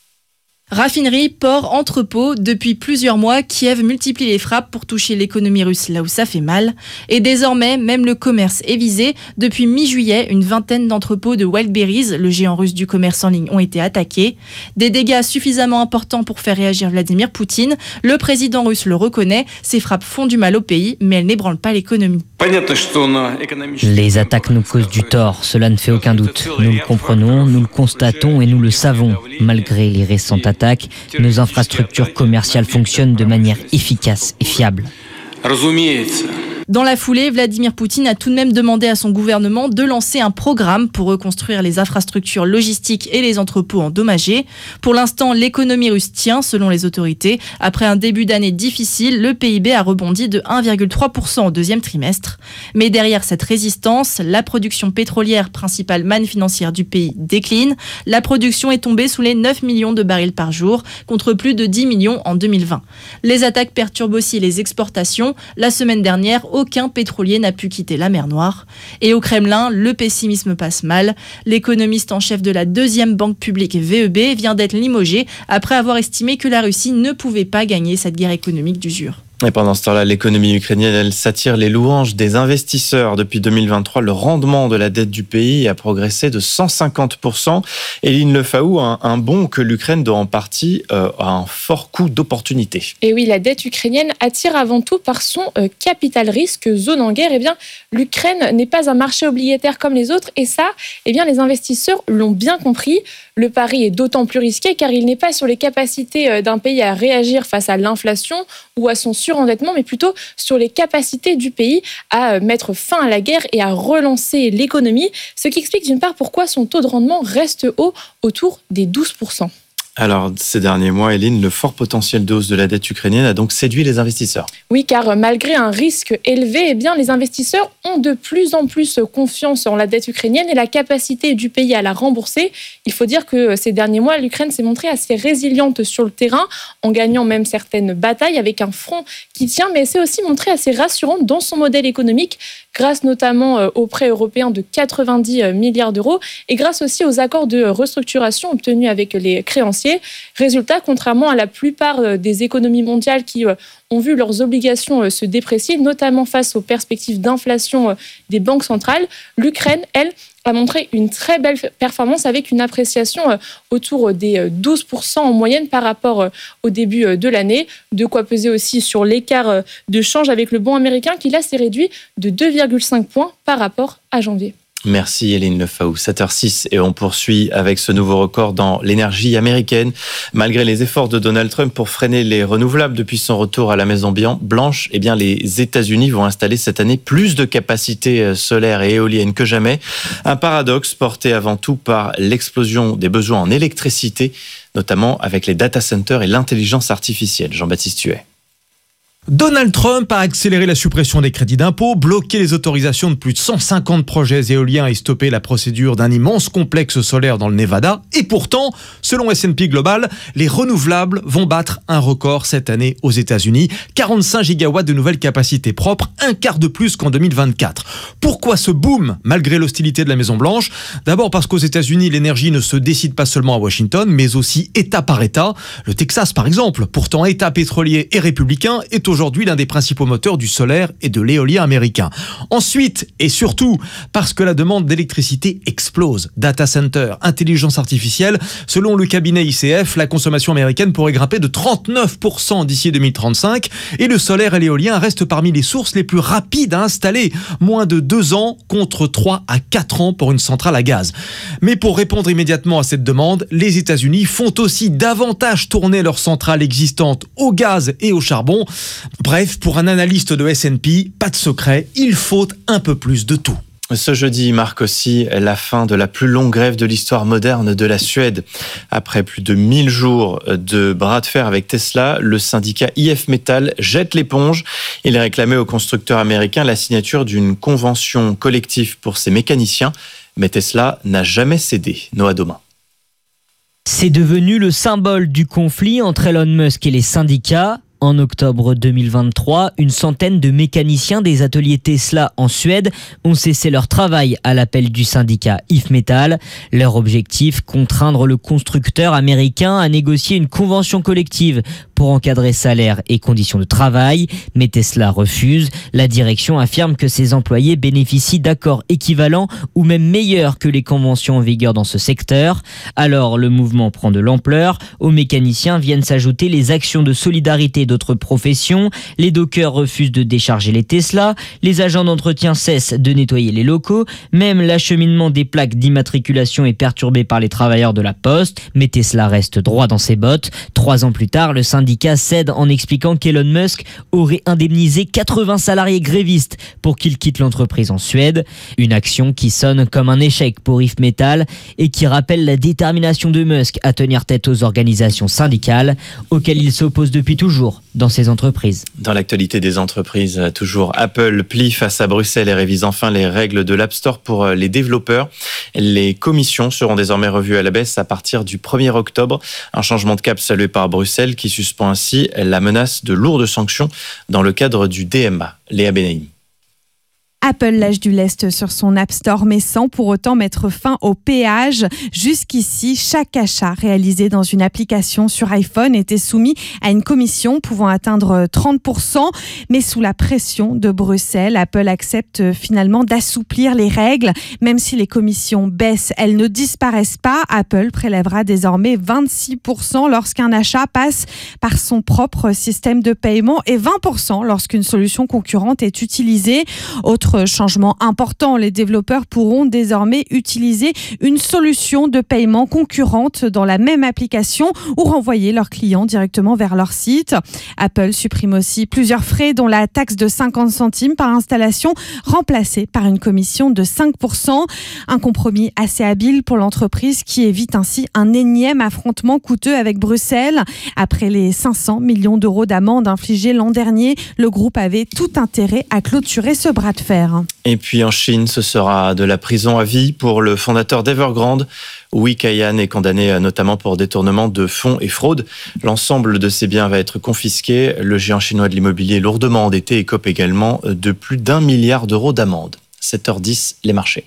Raffinerie, port, entrepôt, depuis plusieurs mois, Kiev multiplie les frappes pour toucher l'économie russe là où ça fait mal. Et désormais, même le commerce est visé. Depuis mi-juillet, une vingtaine d'entrepôts de Wildberries, le géant russe du commerce en ligne, ont été attaqués. Des dégâts suffisamment importants pour faire réagir Vladimir Poutine. Le président russe le reconnaît, ces frappes font du mal au pays, mais elles n'ébranlent pas l'économie. Les attaques nous causent du tort, cela ne fait aucun doute. Nous le comprenons, nous le constatons et nous le savons. Malgré les récentes attaques, nos infrastructures commerciales fonctionnent de manière efficace et fiable. Dans la foulée, Vladimir Poutine a tout de même demandé à son gouvernement de lancer un programme pour reconstruire les infrastructures logistiques et les entrepôts endommagés. Pour l'instant, l'économie russe tient, selon les autorités. Après un début d'année difficile, le P I B a rebondi de un virgule trois pour cent au deuxième trimestre. Mais derrière cette résistance, la production pétrolière, principale manne financière du pays, décline. La production est tombée sous les neuf millions de barils par jour, contre plus de dix millions en deux mille vingt. Les attaques perturbent aussi les exportations. La semaine dernière, aucun pétrolier n'a pu quitter la mer Noire. Et au Kremlin, le pessimisme passe mal. L'économiste en chef de la deuxième banque publique V E B vient d'être limogé après avoir estimé que la Russie ne pouvait pas gagner cette guerre économique d'usure. Et pendant ce temps-là, l'économie ukrainienne, elle s'attire les louanges des investisseurs. Depuis deux mille vingt-trois, le rendement de la dette du pays a progressé de cent cinquante pour cent. Eline Lefaou, un, un bond que l'Ukraine doit en partie euh, à un fort coût d'opportunité. Et oui, la dette ukrainienne attire avant tout par son euh, capital risque, zone en guerre. Eh bien, l'Ukraine n'est pas un marché obligataire comme les autres. Et ça, eh bien, les investisseurs l'ont bien compris. Le pari est d'autant plus risqué car il n'est pas sur les capacités d'un pays à réagir face à l'inflation ou à son surendettement, mais plutôt sur les capacités du pays à mettre fin à la guerre et à relancer l'économie, ce qui explique d'une part pourquoi son taux de rendement reste haut, autour des douze pour cent. Alors, ces derniers mois, Hélène, le fort potentiel de hausse de la dette ukrainienne a donc séduit les investisseurs. Oui, car malgré un risque élevé, eh bien, les investisseurs ont de plus en plus confiance en la dette ukrainienne et la capacité du pays à la rembourser. Il faut dire que ces derniers mois, l'Ukraine s'est montrée assez résiliente sur le terrain, en gagnant même certaines batailles avec un front qui tient, mais elle s'est aussi montrée assez rassurante dans son modèle économique, grâce notamment aux prêts européens de quatre-vingt-dix milliards d'euros et grâce aussi aux accords de restructuration obtenus avec les créanciers. Résultat, contrairement à la plupart des économies mondiales qui ont vu leurs obligations se déprécier, notamment face aux perspectives d'inflation des banques centrales, l'Ukraine, elle, a montré une très belle performance avec une appréciation autour des douze pour cent en moyenne par rapport au début de l'année. De quoi peser aussi sur l'écart de change avec le bon américain qui là s'est réduit de deux virgule cinq points par rapport à janvier. Merci Hélène Lefaou, sept heures six et on poursuit avec ce nouveau record dans l'énergie américaine. Malgré les efforts de Donald Trump pour freiner les renouvelables depuis son retour à la Maison Blanche, eh bien les États-Unis vont installer cette année plus de capacités solaires et éoliennes que jamais. Un paradoxe porté avant tout par l'explosion des besoins en électricité, notamment avec les data centers et l'intelligence artificielle. Jean-Baptiste Huet. Donald Trump a accéléré la suppression des crédits d'impôt, bloqué les autorisations de plus de cent cinquante projets éoliens et stoppé la procédure d'un immense complexe solaire dans le Nevada. Et pourtant, selon S and P Global, les renouvelables vont battre un record cette année aux États-Unis. quarante-cinq gigawatts de nouvelles capacités propres, un quart de plus qu'en deux mille vingt-quatre. Pourquoi ce boom, malgré l'hostilité de la Maison-Blanche ? D'abord parce qu'aux États-Unis, l'énergie ne se décide pas seulement à Washington, mais aussi État par État. Le Texas, par exemple, pourtant État pétrolier et républicain, est aujourd'hui l'un des principaux moteurs du solaire et de l'éolien américain. Ensuite, et surtout, parce que la demande d'électricité explose. Data center, intelligence artificielle, selon le cabinet I C F, la consommation américaine pourrait grimper de trente-neuf pour cent d'ici deux mille trente-cinq et le solaire et l'éolien restent parmi les sources les plus rapides à installer. Moins de deux ans contre trois à quatre ans pour une centrale à gaz. Mais pour répondre immédiatement à cette demande, les États-Unis font aussi davantage tourner leurs centrales existantes au gaz et au charbon. Bref, pour un analyste de S and P, pas de secret, il faut un peu plus de tout. Ce jeudi marque aussi la fin de la plus longue grève de l'histoire moderne de la Suède. Après plus de mille jours de bras de fer avec Tesla, le syndicat I F Metal jette l'éponge. Il réclamait au constructeur américain la signature d'une convention collective pour ses mécaniciens. Mais Tesla n'a jamais cédé. Noah Domain. C'est devenu le symbole du conflit entre Elon Musk et les syndicats. En octobre deux mille vingt-trois, une centaine de mécaniciens des ateliers Tesla en Suède ont cessé leur travail à l'appel du syndicat I F Metal. Leur objectif, contraindre le constructeur américain à négocier une convention collective pour encadrer salaires et conditions de travail. Mais Tesla refuse. La direction affirme que ses employés bénéficient d'accords équivalents ou même meilleurs que les conventions en vigueur dans ce secteur. Alors le mouvement prend de l'ampleur. Aux mécaniciens viennent s'ajouter les actions de solidarité d'autres professions. Les dockers refusent de décharger les Tesla. Les agents d'entretien cessent de nettoyer les locaux. Même l'acheminement des plaques d'immatriculation est perturbé par les travailleurs de la Poste. Mais Tesla reste droit dans ses bottes. Trois ans plus tard, le syndicat cède en expliquant qu'Elon Musk aurait indemnisé quatre-vingts salariés grévistes pour qu'ils quittent l'entreprise en Suède. Une action qui sonne comme un échec pour I F Metal et qui rappelle la détermination de Musk à tenir tête aux organisations syndicales auxquelles il s'oppose depuis toujours dans ses entreprises. Dans l'actualité des entreprises, toujours Apple plie face à Bruxelles et révise enfin les règles de l'App Store pour les développeurs. Les commissions seront désormais revues à la baisse à partir du premier octobre. Un changement de cap salué par Bruxelles qui suspend ainsi la menace de lourdes sanctions dans le cadre du D M A. Léa Benaïm. Apple lâche du lest sur son App Store, mais sans pour autant mettre fin au péage. Jusqu'ici, chaque achat réalisé dans une application sur iPhone était soumis à une commission pouvant atteindre trente pour cent. Mais sous la pression de Bruxelles, Apple accepte finalement d'assouplir les règles. Même si les commissions baissent, elles ne disparaissent pas. Apple prélèvera désormais vingt-six pour cent lorsqu'un achat passe par son propre système de paiement et vingt pour cent lorsqu'une solution concurrente est utilisée. Autre Autre changement important, les développeurs pourront désormais utiliser une solution de paiement concurrente dans la même application ou renvoyer leurs clients directement vers leur site. Apple supprime aussi plusieurs frais dont la taxe de cinquante centimes par installation remplacée par une commission de cinq pour cent. Un compromis assez habile pour l'entreprise qui évite ainsi un énième affrontement coûteux avec Bruxelles. Après les cinq cents millions d'euros d'amende infligée l'an dernier, le groupe avait tout intérêt à clôturer ce bras de fer. Et puis en Chine, ce sera de la prison à vie pour le fondateur d'Evergrande. Wei Kaiyan est condamné notamment pour détournement de fonds et fraude. L'ensemble de ses biens va être confisqué. Le géant chinois de l'immobilier est lourdement endetté et écope également de plus d'un milliard d'euros d'amende. sept heures dix, les marchés.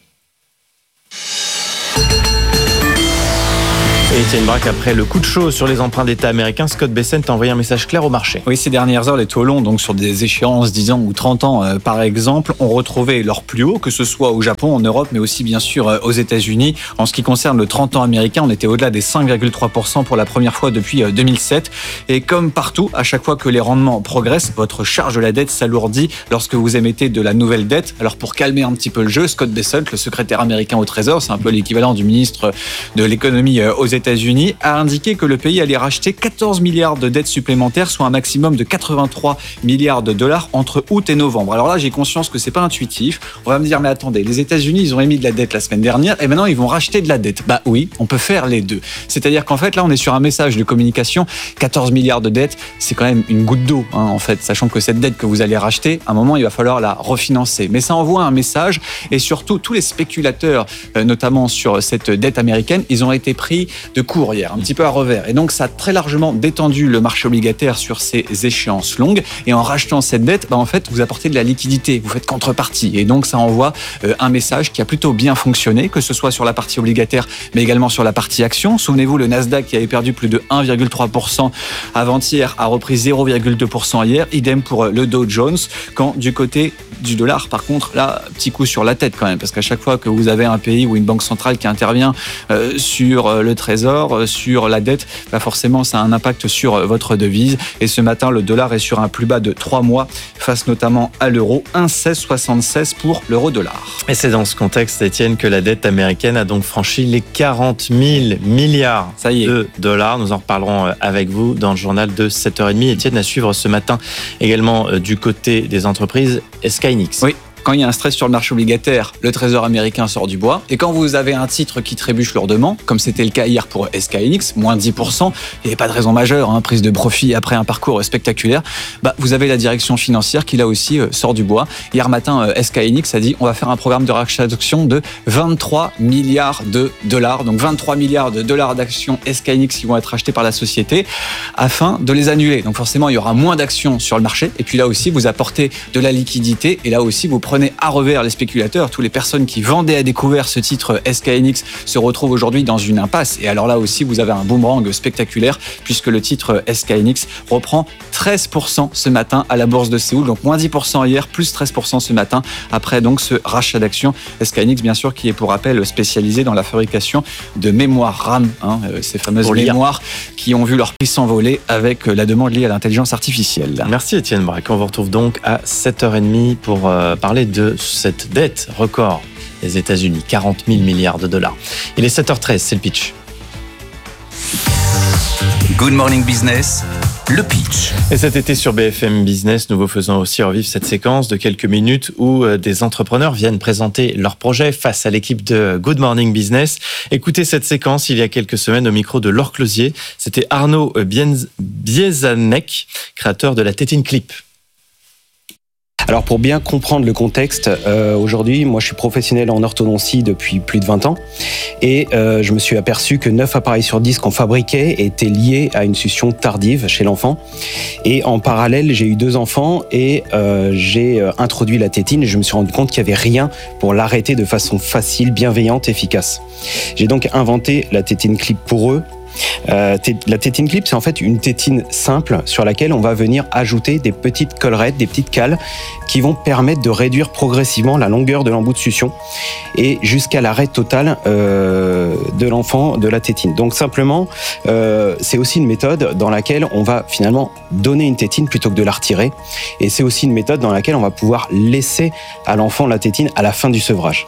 Et Étienne Braque, après le coup de chaud sur les emprunts d'État américains, Scott Bessent a envoyé un message clair au marché. Oui, ces dernières heures, les taux longs, donc sur des échéances dix ans ou trente ans euh, par exemple, ont retrouvé leur plus haut, que ce soit au Japon, en Europe, mais aussi bien sûr euh, aux États-Unis. En ce qui concerne le trente ans américain, on était au-delà des cinq virgule trois pour cent pour la première fois depuis euh, deux mille sept. Et comme partout, à chaque fois que les rendements progressent, votre charge de la dette s'alourdit lorsque vous émettez de la nouvelle dette. Alors pour calmer un petit peu le jeu, Scott Bessent, le secrétaire américain au Trésor, c'est un peu l'équivalent du ministre de l'économie euh, aux États-Unis, États-Unis a indiqué que le pays allait racheter quatorze milliards de dettes supplémentaires, soit un maximum de quatre-vingt-trois milliards de dollars entre août et novembre. Alors là, j'ai conscience que c'est pas intuitif. On va me dire, mais attendez, les États-Unis, ils ont émis de la dette la semaine dernière et maintenant ils vont racheter de la dette. Bah oui, on peut faire les deux. C'est-à-dire qu'en fait, là, on est sur un message de communication. quatorze milliards de dettes, c'est quand même une goutte d'eau, hein, en fait, sachant que cette dette que vous allez racheter, à un moment, il va falloir la refinancer. Mais ça envoie un message et surtout, tous les spéculateurs, euh, notamment sur cette dette américaine, ils ont été pris de court hier, un petit peu à revers. Et donc, ça a très largement détendu le marché obligataire sur ces échéances longues. Et en rachetant cette dette, bah, en fait, vous apportez de la liquidité, vous faites contrepartie. Et donc, ça envoie euh, un message qui a plutôt bien fonctionné, que ce soit sur la partie obligataire, mais également sur la partie action. Souvenez-vous, le Nasdaq qui avait perdu plus de un virgule trois pour cent avant-hier a repris zéro virgule deux pour cent hier. Idem pour le Dow Jones. Quand du côté du dollar, par contre, là, petit coup sur la tête quand même, parce qu'à chaque fois que vous avez un pays ou une banque centrale qui intervient euh, sur le trésor, euh, sur la dette, bah forcément, ça a un impact sur euh, votre devise. Et ce matin, le dollar est sur un plus bas de trois mois, face notamment à l'euro, un virgule seize soixante-seize pour l'euro-dollar. Et c'est dans ce contexte, Étienne, que la dette américaine a donc franchi les quarante mille milliards ça y est. de dollars. Nous en reparlerons avec vous dans le journal de sept heures trente. Étienne, à suivre ce matin également euh, du côté des entreprises, Skynix. Oui. Quand il y a un stress sur le marché obligataire, le Trésor américain sort du bois. Et quand vous avez un titre qui trébuche lourdement, comme c'était le cas hier pour S K N X, moins dix pour cent, il n'y avait pas de raison majeure, hein, prise de profit après un parcours spectaculaire, bah, vous avez la direction financière qui là aussi euh, sort du bois. Hier matin, euh, S K N X a dit on va faire un programme de rachat d'actions de vingt-trois milliards de dollars. Donc vingt-trois milliards de dollars d'actions S K N X qui vont être achetées par la société afin de les annuler. Donc forcément, il y aura moins d'actions sur le marché. Et puis là aussi, vous apportez de la liquidité. Et là aussi, vous prenez à revers les spéculateurs. Toutes les personnes qui vendaient à découvert ce titre S K N X se retrouvent aujourd'hui dans une impasse. Et alors là aussi, vous avez un boomerang spectaculaire puisque le titre S K N X reprend treize pour cent ce matin à la bourse de Séoul. Donc moins dix pour cent hier, plus treize pour cent ce matin après donc ce rachat d'actions. S K N X, bien sûr, qui est pour rappel spécialisé dans la fabrication de mémoires RAM, hein, ces fameuses mémoires qui ont vu leur prix s'envoler avec la demande liée à l'intelligence artificielle. Merci Étienne Braque. On vous retrouve donc à sept heures trente pour euh, parler de cette dette record des États-Unis, quarante mille milliards de dollars. Il est sept heures treize, c'est le pitch. Good Morning Business, le pitch. Et cet été sur B F M Business, nous vous faisons aussi revivre cette séquence de quelques minutes où des entrepreneurs viennent présenter leurs projets face à l'équipe de Good Morning Business. Écoutez cette séquence il y a quelques semaines au micro de Laure Closier. C'était Arnaud Biezanek, créateur de la Tétine Clip. Alors pour bien comprendre le contexte, euh, aujourd'hui, moi je suis professionnel en orthodontie depuis plus de vingt ans et euh, je me suis aperçu que neuf appareils sur dix qu'on fabriquait étaient liés à une succion tardive chez l'enfant. Et en parallèle, j'ai eu deux enfants et euh, j'ai euh, introduit la tétine et je me suis rendu compte qu'il n'y avait rien pour l'arrêter de façon facile, bienveillante, efficace. J'ai donc inventé la Tétine Clip pour eux. Euh, la tétine clip, c'est en fait une tétine simple sur laquelle on va venir ajouter des petites collerettes, des petites cales qui vont permettre de réduire progressivement la longueur de l'embout de succion et jusqu'à l'arrêt total euh, de l'enfant de la tétine. Donc simplement, euh, c'est aussi une méthode dans laquelle on va finalement donner une tétine plutôt que de la retirer. Et c'est aussi une méthode dans laquelle on va pouvoir laisser à l'enfant la tétine à la fin du sevrage.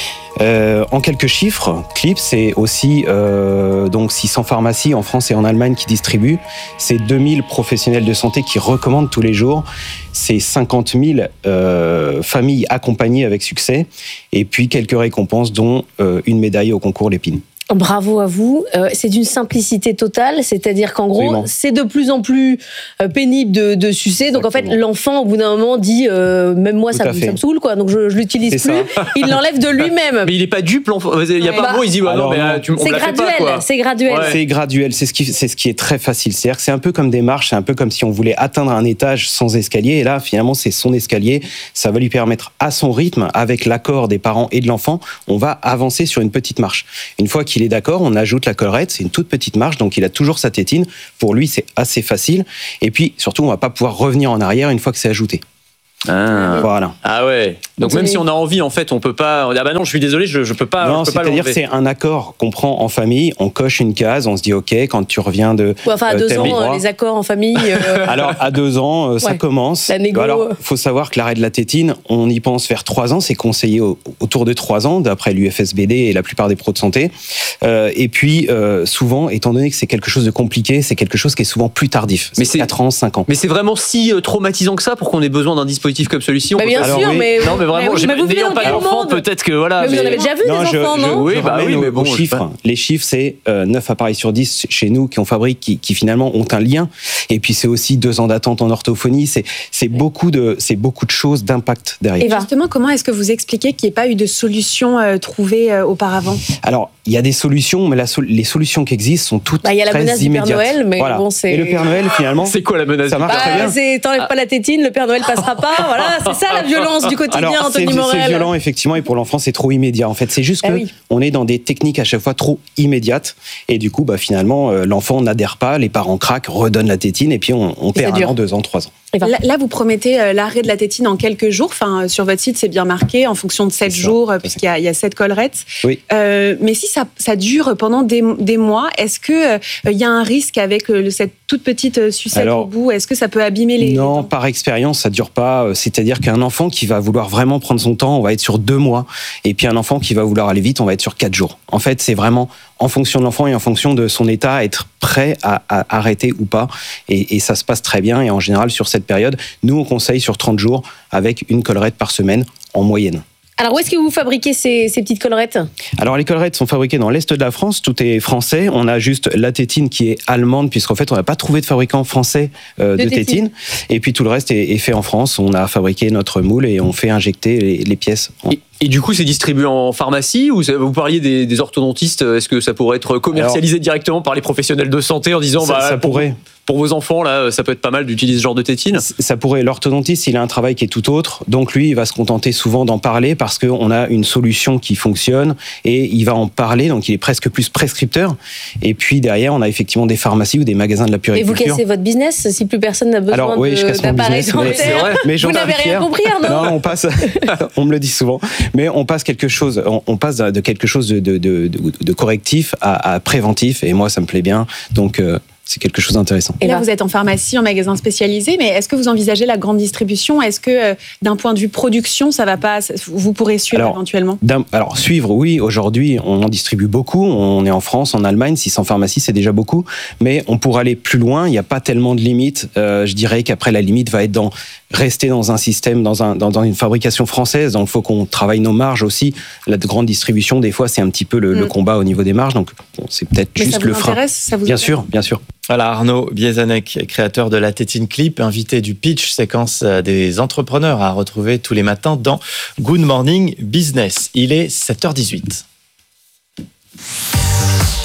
Euh, en quelques chiffres, Clip, c'est aussi euh, donc six cents pharmacies en France et en Allemagne qui distribuent. C'est deux mille professionnels de santé qui recommandent tous les jours. C'est cinquante mille euh, familles accompagnées avec succès. Et puis quelques récompenses, dont euh, une médaille au concours Lépine. Bravo à vous. Euh, c'est d'une simplicité totale, c'est-à-dire qu'en gros, Absolument. c'est de plus en plus euh, pénible de, de sucer. Donc Exactement. en fait, l'enfant, au bout d'un moment, dit euh, même moi, ça, ça me saoule, quoi. Donc je, je l'utilise c'est plus. Ça. Il l'enlève de lui-même. Mais il n'est pas dupe, l'enfant. Il n'y a ouais. pas bah, un mot, il dit ouais, alors, non, mais tu, on c'est, graduel, fait pas, quoi. c'est graduel. Ouais. C'est graduel. C'est ce qui, c'est ce qui est très facile. C'est-à-dire que c'est un peu comme des marches. C'est un peu comme si on voulait atteindre un étage sans escalier. Et là, finalement, c'est son escalier. Ça va lui permettre, à son rythme, avec l'accord des parents et de l'enfant, on va avancer sur une petite marche. Une fois qu'il est d'accord, on ajoute la collerette, c'est une toute petite marche, donc il a toujours sa tétine. Pour lui, c'est assez facile. Et puis, surtout, on ne va pas pouvoir revenir en arrière une fois que c'est ajouté. Ah. Voilà. Ah ouais. Donc, même si on a envie, en fait, on peut pas. Ah bah non, je suis désolé, je, je peux pas. Non, je peux pas c'est-à-dire que c'est un accord qu'on prend en famille. On coche une case, on se dit OK quand tu reviens de. Ouais, enfin, à deux euh, ans, endroit. les accords en famille. Euh... Alors à deux ans, euh, ça ouais. commence. La négo. Alors, faut savoir que l'arrêt de la tétine, on y pense vers trois ans. C'est conseillé au, autour de trois ans, d'après l'U F S B D et la plupart des pros de santé. Euh, et puis, euh, souvent, étant donné que c'est quelque chose de compliqué, c'est quelque chose qui est souvent plus tardif. C'est mais c'est quatre ans, cinq ans. Mais c'est vraiment si traumatisant que ça pour qu'on ait besoin d'un dispositif comme celui-ci. Bah, bien Alors, sûr, oui. mais non, mais vraiment, mais, mais n'ayant pas d'enfant, peut-être que voilà. Mais vous mais... en avez déjà vu non, des je, enfants, je, non Oui, je bah oui, mais bon, chiffres. Les chiffres, c'est euh, neuf appareils sur dix chez nous qui on fabrique, qui, qui finalement ont un lien. Et puis c'est aussi deux ans d'attente en orthophonie. C'est, c'est beaucoup de, c'est beaucoup de choses d'impact derrière. Et justement, comment est-ce que vous expliquez qu'il n'y ait pas eu de solution euh, trouvée euh, auparavant ? Alors, il y a des solutions, mais la, les solutions qui existent sont toutes très immédiates. Il y a la menace immédiates. du Père Noël, mais voilà. bon, c'est. Et le Père Noël, finalement. C'est quoi la menace ? Ça marche bah, très bien. C'est t'enlèves pas la tétine, le Père Noël passera pas. Voilà, c'est ça la violence du quotidien, Alors, Anthony c'est, Morel. C'est violent, effectivement, et pour l'enfant, c'est trop immédiat. En fait, c'est juste ah que oui. on est dans des techniques à chaque fois trop immédiates, et du coup, bah, finalement, euh, l'enfant n'adhère pas, les parents craquent, redonnent la tétine, et puis on, on perd un an, deux ans, trois ans. Là, là, vous promettez euh, l'arrêt de la tétine en quelques jours. Enfin, sur votre site, c'est bien marqué, en fonction de sept jours, puisqu'il y a, il y a sept collerettes. Oui. Euh, mais si ça, ça dure pendant des, des mois, est-ce qu'il euh, y a un risque avec euh, cette toute petite sucette Alors, au bout ? Est-ce que ça peut abîmer les... Non, les par expérience, ça dure pas. C'est-à-dire qu'un enfant qui va vouloir vraiment prendre son temps, on va être sur deux mois. Et puis un enfant qui va vouloir aller vite, on va être sur quatre jours. En fait, c'est vraiment en fonction de l'enfant et en fonction de son état, être prêt à, à arrêter ou pas. Et, et ça se passe très bien. Et en général, sur cette période, nous, on conseille sur trente jours avec une collerette par semaine en moyenne. Alors, où est-ce que vous fabriquez ces, ces petites collerettes ? Alors, les collerettes sont fabriquées dans l'Est de la France. Tout est français. On a juste la tétine qui est allemande, puisqu'en fait, on n'a pas trouvé de fabricant français euh, de, de tétine. tétine. Et puis, tout le reste est, est fait en France. On a fabriqué notre moule et on fait injecter les, les pièces. En... Et, et du coup, c'est distribué en pharmacie ou vous parliez des, des orthodontistes ? Est-ce que ça pourrait être commercialisé Alors, directement par les professionnels de santé en disant... Ça, bah, ça pour, pourrait... Pour vos enfants, là, ça peut être pas mal d'utiliser ce genre de tétine. Ça pourrait. L'orthodontiste, il a un travail qui est tout autre. Donc, lui, il va se contenter souvent d'en parler parce qu'on a une solution qui fonctionne et il va en parler. Donc, il est presque plus prescripteur. Et puis, derrière, on a effectivement des pharmacies ou des magasins de la puriculture. Et vous cassez votre business si plus personne n'a besoin Alors, oui, de, d'appareils dentaires. Mais, mais vous n'avez rien fier. compris, Arnaud ? Non, on passe, on me le dit souvent, mais on passe quelque chose, on, on passe de quelque chose de, de, de, de, de correctif à, à préventif. Et moi, ça me plaît bien. Donc, euh, c'est quelque chose d'intéressant. Et là, vous êtes en pharmacie, en magasin spécialisé, mais est-ce que vous envisagez la grande distribution ? Est-ce que, euh, d'un point de vue production, ça va pas, vous pourrez suivre alors, éventuellement ? Alors, suivre, oui. Aujourd'hui, on en distribue beaucoup. On est en France, en Allemagne. six cents pharmacies, c'est déjà beaucoup. Mais on pourra aller plus loin. Il n'y a pas tellement de limites. Euh, je dirais qu'après, la limite va être dans rester dans un système, dans, un, dans, dans une fabrication française. Donc, il faut qu'on travaille nos marges aussi. La grande distribution, des fois, c'est un petit peu le, mmh. le combat au niveau des marges. Donc, bon, c'est peut-être mais juste ça le vous frein. Intéresse, ça vous bien intéresse sûr, bien sûr. Voilà, Arnaud Biezanek, créateur de la tétine clip, invité du pitch, séquence des entrepreneurs à retrouver tous les matins dans Good Morning Business. Il est sept heures dix-huit.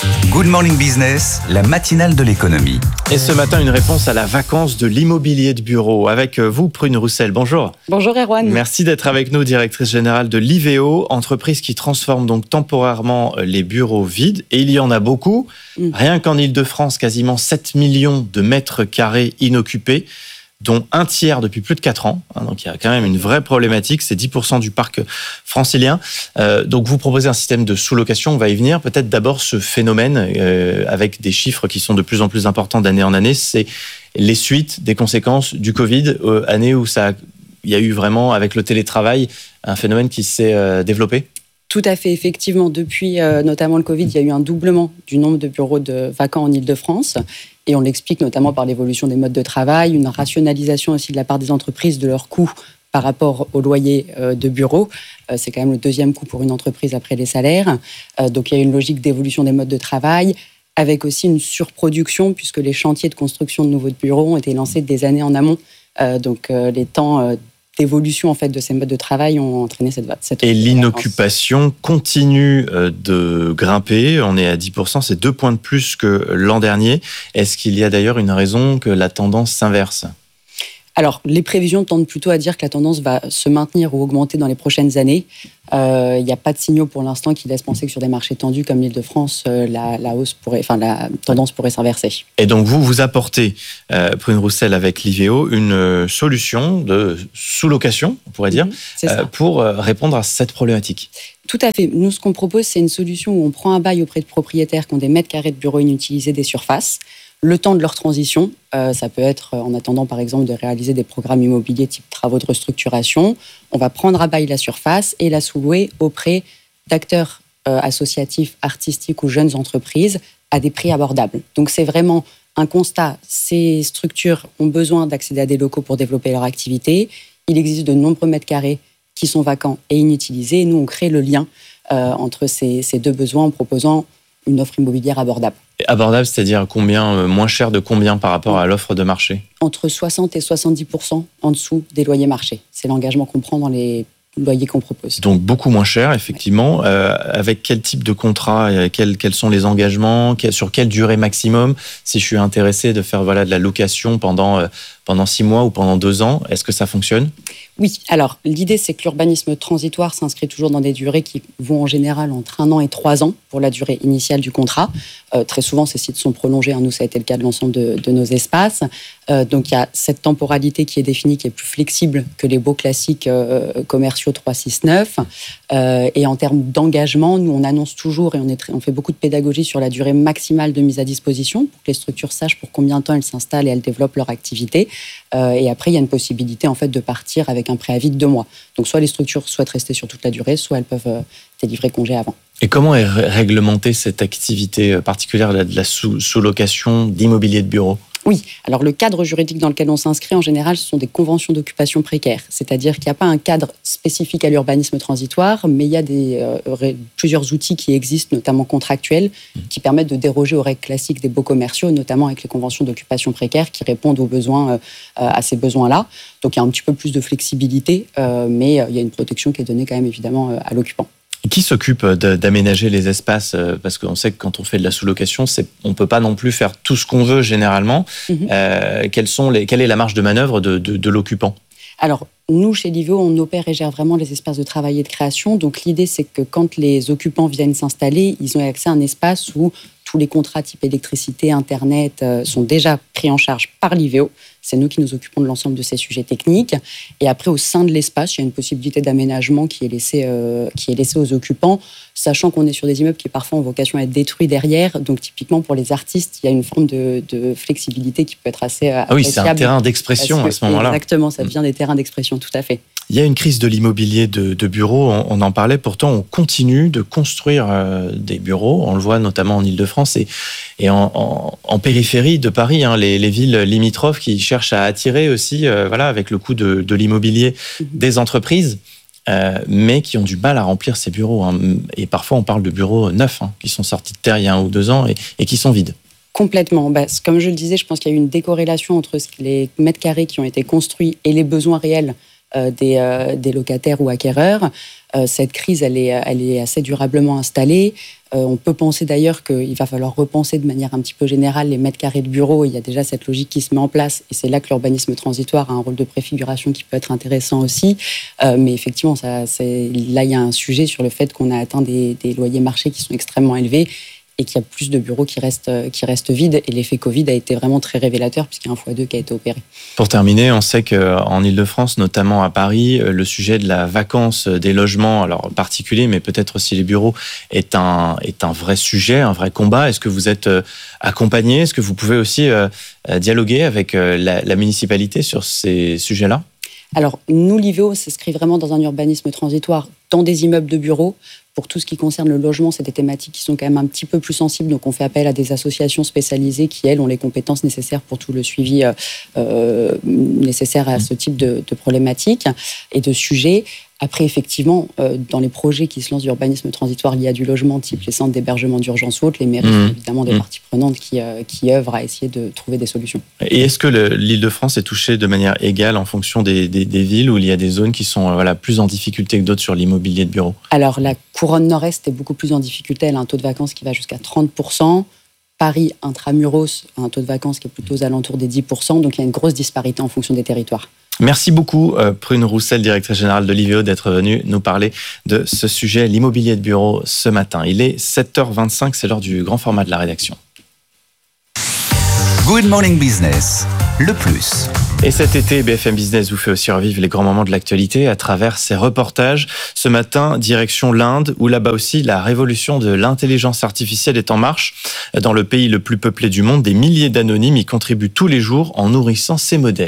Good Morning Business, la matinale de l'économie. Et ce matin, une réponse à la vacance de l'immobilier de bureau. Avec vous, Prune Roussel, bonjour. Bonjour Erwan. Merci d'être avec nous, directrice générale de Liveo, entreprise qui transforme donc temporairement les bureaux vides. Et il y en a beaucoup. Mm. Rien qu'en Ile-de-France, quasiment sept millions de mètres carrés inoccupés, dont un tiers depuis plus de quatre ans. Donc il y a quand même une vraie problématique, c'est dix pour cent du parc francilien. Euh, donc vous proposez un système de sous-location, on va y venir. Peut-être d'abord ce phénomène, euh, avec des chiffres qui sont de plus en plus importants d'année en année, c'est les suites des conséquences du Covid, euh, année où ça, il y a eu vraiment, avec le télétravail, un phénomène qui s'est euh, développé. Tout à fait, effectivement. Depuis euh, notamment le Covid, il y a eu un doublement du nombre de bureaux de vacants en Ile-de-France. Et on l'explique notamment par l'évolution des modes de travail, une rationalisation aussi de la part des entreprises de leurs coûts par rapport au loyer euh, de bureaux. Euh, c'est quand même le deuxième coût pour une entreprise après les salaires. Euh, donc il y a une logique d'évolution des modes de travail, avec aussi une surproduction, puisque les chantiers de construction de nouveaux bureaux ont été lancés des années en amont. Euh, donc euh, les temps euh, d'évolution en fait, de ces modes de travail ont entraîné cette cette Et l'inoccupation continue de grimper. On est à dix pour cent, c'est deux points de plus que l'an dernier. Est-ce qu'il y a d'ailleurs une raison que la tendance s'inverse ? Alors, les prévisions tendent plutôt à dire que la tendance va se maintenir ou augmenter dans les prochaines années. Il euh, n'y a pas de signaux pour l'instant qui laissent penser que sur des marchés tendus comme l'Île-de-France, euh, la, la hausse pourrait, enfin la tendance pourrait s'inverser. Et donc vous, vous apportez, euh, Prune Roussel avec Liveo, une solution de sous-location, on pourrait dire, mmh, euh, pour répondre à cette problématique. Tout à fait. Nous, ce qu'on propose, c'est une solution où on prend un bail auprès de propriétaires qui ont des mètres carrés de bureaux inutilisés, des surfaces. Le temps de leur transition, euh, ça peut être en attendant par exemple de réaliser des programmes immobiliers type travaux de restructuration. On va prendre à bail la surface et la sous-louer auprès d'acteurs euh, associatifs, artistiques ou jeunes entreprises à des prix abordables. Donc c'est vraiment un constat. Ces structures ont besoin d'accéder à des locaux pour développer leur activité. Il existe de nombreux mètres carrés qui sont vacants et inutilisés. Et nous, on crée le lien euh, entre ces, ces deux besoins en proposant une offre immobilière abordable. Abordable, c'est-à-dire combien, moins cher de combien par rapport à l'offre de marché ? Entre soixante et soixante-dix pour cent en dessous des loyers marchés. C'est l'engagement qu'on prend dans les loyers qu'on propose. Donc beaucoup moins cher, effectivement. Ouais. Euh, avec quel type de contrat, quels, quels sont les engagements, quel, sur quelle durée maximum ? Si je suis intéressé de faire voilà, de la location pendant, euh, pendant six mois ou pendant deux ans, est-ce que ça fonctionne ? Oui, alors l'idée c'est que l'urbanisme transitoire s'inscrit toujours dans des durées qui vont en général entre un an et trois ans pour la durée initiale du contrat. Euh, très souvent ces sites sont prolongés, hein. Nous ça a été le cas de l'ensemble de, de nos espaces. Euh, donc il y a cette temporalité qui est définie, qui est plus flexible que les beaux classiques euh, commerciaux trois six neuf. Euh, et en termes d'engagement, nous on annonce toujours et on, est très, on fait beaucoup de pédagogie sur la durée maximale de mise à disposition pour que les structures sachent pour combien de temps elles s'installent et elles développent leur activité. Euh, et après il y a une possibilité en fait de partir avec un préavis de deux mois. Donc soit les structures souhaitent rester sur toute la durée, soit elles peuvent euh, délivrer congé avant. Et comment est réglementée cette activité particulière de la sous-location d'immobilier de bureau ? Oui, alors le cadre juridique dans lequel on s'inscrit, en général, ce sont des conventions d'occupation précaire. C'est-à-dire qu'il n'y a pas un cadre spécifique à l'urbanisme transitoire, mais il y a des, euh, plusieurs outils qui existent, notamment contractuels, qui permettent de déroger aux règles classiques des baux commerciaux, notamment avec les conventions d'occupation précaire qui répondent aux besoins, euh, à ces besoins-là. Donc il y a un petit peu plus de flexibilité, euh, mais il y a une protection qui est donnée quand même évidemment à l'occupant. Qui s'occupe d'aménager les espaces ? Parce qu'on sait que quand on fait de la sous-location, c'est, on ne peut pas non plus faire tout ce qu'on veut généralement. Mmh. Euh, quelles sont les, quelle est la marge de manœuvre de, de, de l'occupant ? Alors, nous, chez Liveo, on opère et gère vraiment les espaces de travail et de création. Donc, l'idée, c'est que quand les occupants viennent s'installer, ils ont accès à un espace où tous les contrats type électricité, Internet euh, sont déjà pris en charge par Liveo. C'est nous qui nous occupons de l'ensemble de ces sujets techniques. Et après, au sein de l'espace, il y a une possibilité d'aménagement qui est laissée, euh, qui est laissée aux occupants, sachant qu'on est sur des immeubles qui parfois ont vocation à être détruits derrière. Donc, typiquement, pour les artistes, il y a une forme de, de flexibilité qui peut être assez appréciable. Ah oui, c'est un terrain d'expression à ce moment-là. Exactement, ça devient des terrains d'expression, tout à fait. Il y a une crise de l'immobilier de, de bureaux, on, on en parlait, pourtant on continue de construire euh, des bureaux, on le voit notamment en Ile-de-France et, et en, en, en périphérie de Paris, hein, les, les villes limitrophes qui cherchent à attirer aussi, euh, voilà, avec le coût de, de l'immobilier, mmh. des entreprises, euh, mais qui ont du mal à remplir ces bureaux. Hein. Et parfois on parle de bureaux neufs, hein, qui sont sortis de terre il y a un ou deux ans et, et qui sont vides. Complètement. Bah, comme je le disais, je pense qu'il y a eu une décorrélation entre les mètres carrés qui ont été construits et les besoins réels euh, des, euh, des locataires ou acquéreurs. Euh, cette crise, elle est, elle est assez durablement installée. Euh, on peut penser d'ailleurs qu'il va falloir repenser de manière un petit peu générale les mètres carrés de bureaux. Il y a déjà cette logique qui se met en place et c'est là que l'urbanisme transitoire a un rôle de préfiguration qui peut être intéressant aussi. Euh, mais effectivement, ça, c'est, là, il y a un sujet sur le fait qu'on a atteint des, des loyers marchés qui sont extrêmement élevés et qu'il y a plus de bureaux qui restent, qui restent vides. Et l'effet Covid a été vraiment très révélateur puisqu'il y a un fois deux qui a été opéré. Pour terminer, on sait qu'en Ile-de-France, notamment à Paris, le sujet de la vacance des logements, alors particuliers, mais peut-être aussi les bureaux, est un, est un vrai sujet, un vrai combat. Est-ce que vous êtes accompagné ? Est-ce que vous pouvez aussi dialoguer avec la, la municipalité sur ces sujets-là ? Alors, nous, l'I V O s'inscrit vraiment dans un urbanisme transitoire dans des immeubles de bureaux. Pour tout ce qui concerne le logement, c'est des thématiques qui sont quand même un petit peu plus sensibles. Donc, on fait appel à des associations spécialisées qui, elles, ont les compétences nécessaires pour tout le suivi euh, nécessaire à ce type de, de problématiques et de sujets. Après, effectivement, euh, dans les projets qui se lancent d'urbanisme transitoire liés à du logement, type les centres d'hébergement d'urgence ou autres, les mairies mmh. sont évidemment des mmh. parties prenantes qui, euh, qui œuvrent à essayer de trouver des solutions. Et est-ce que le, l'Île-de-France est touchée de manière égale en fonction des, des, des villes où il y a des zones qui sont euh, voilà, plus en difficulté que d'autres sur l'immobilier de bureau ? Alors, la couronne nord-est est beaucoup plus en difficulté. Elle a un taux de vacances qui va jusqu'à trente pour cent. Paris, intramuros, a un taux de vacances qui est plutôt aux alentours des dix pour cent. Donc, il y a une grosse disparité en fonction des territoires. Merci beaucoup, Prune Roussel, directrice générale de l'I V O, d'être venue nous parler de ce sujet, l'immobilier de bureau, ce matin. Il est sept heures vingt-cinq, c'est l'heure du grand format de la rédaction. Good Morning Business, le plus. Et cet été, B F M Business vous fait aussi revivre les grands moments de l'actualité à travers ses reportages. Ce matin, direction l'Inde, où là-bas aussi, la révolution de l'intelligence artificielle est en marche. Dans le pays le plus peuplé du monde, des milliers d'anonymes y contribuent tous les jours en nourrissant ces modèles.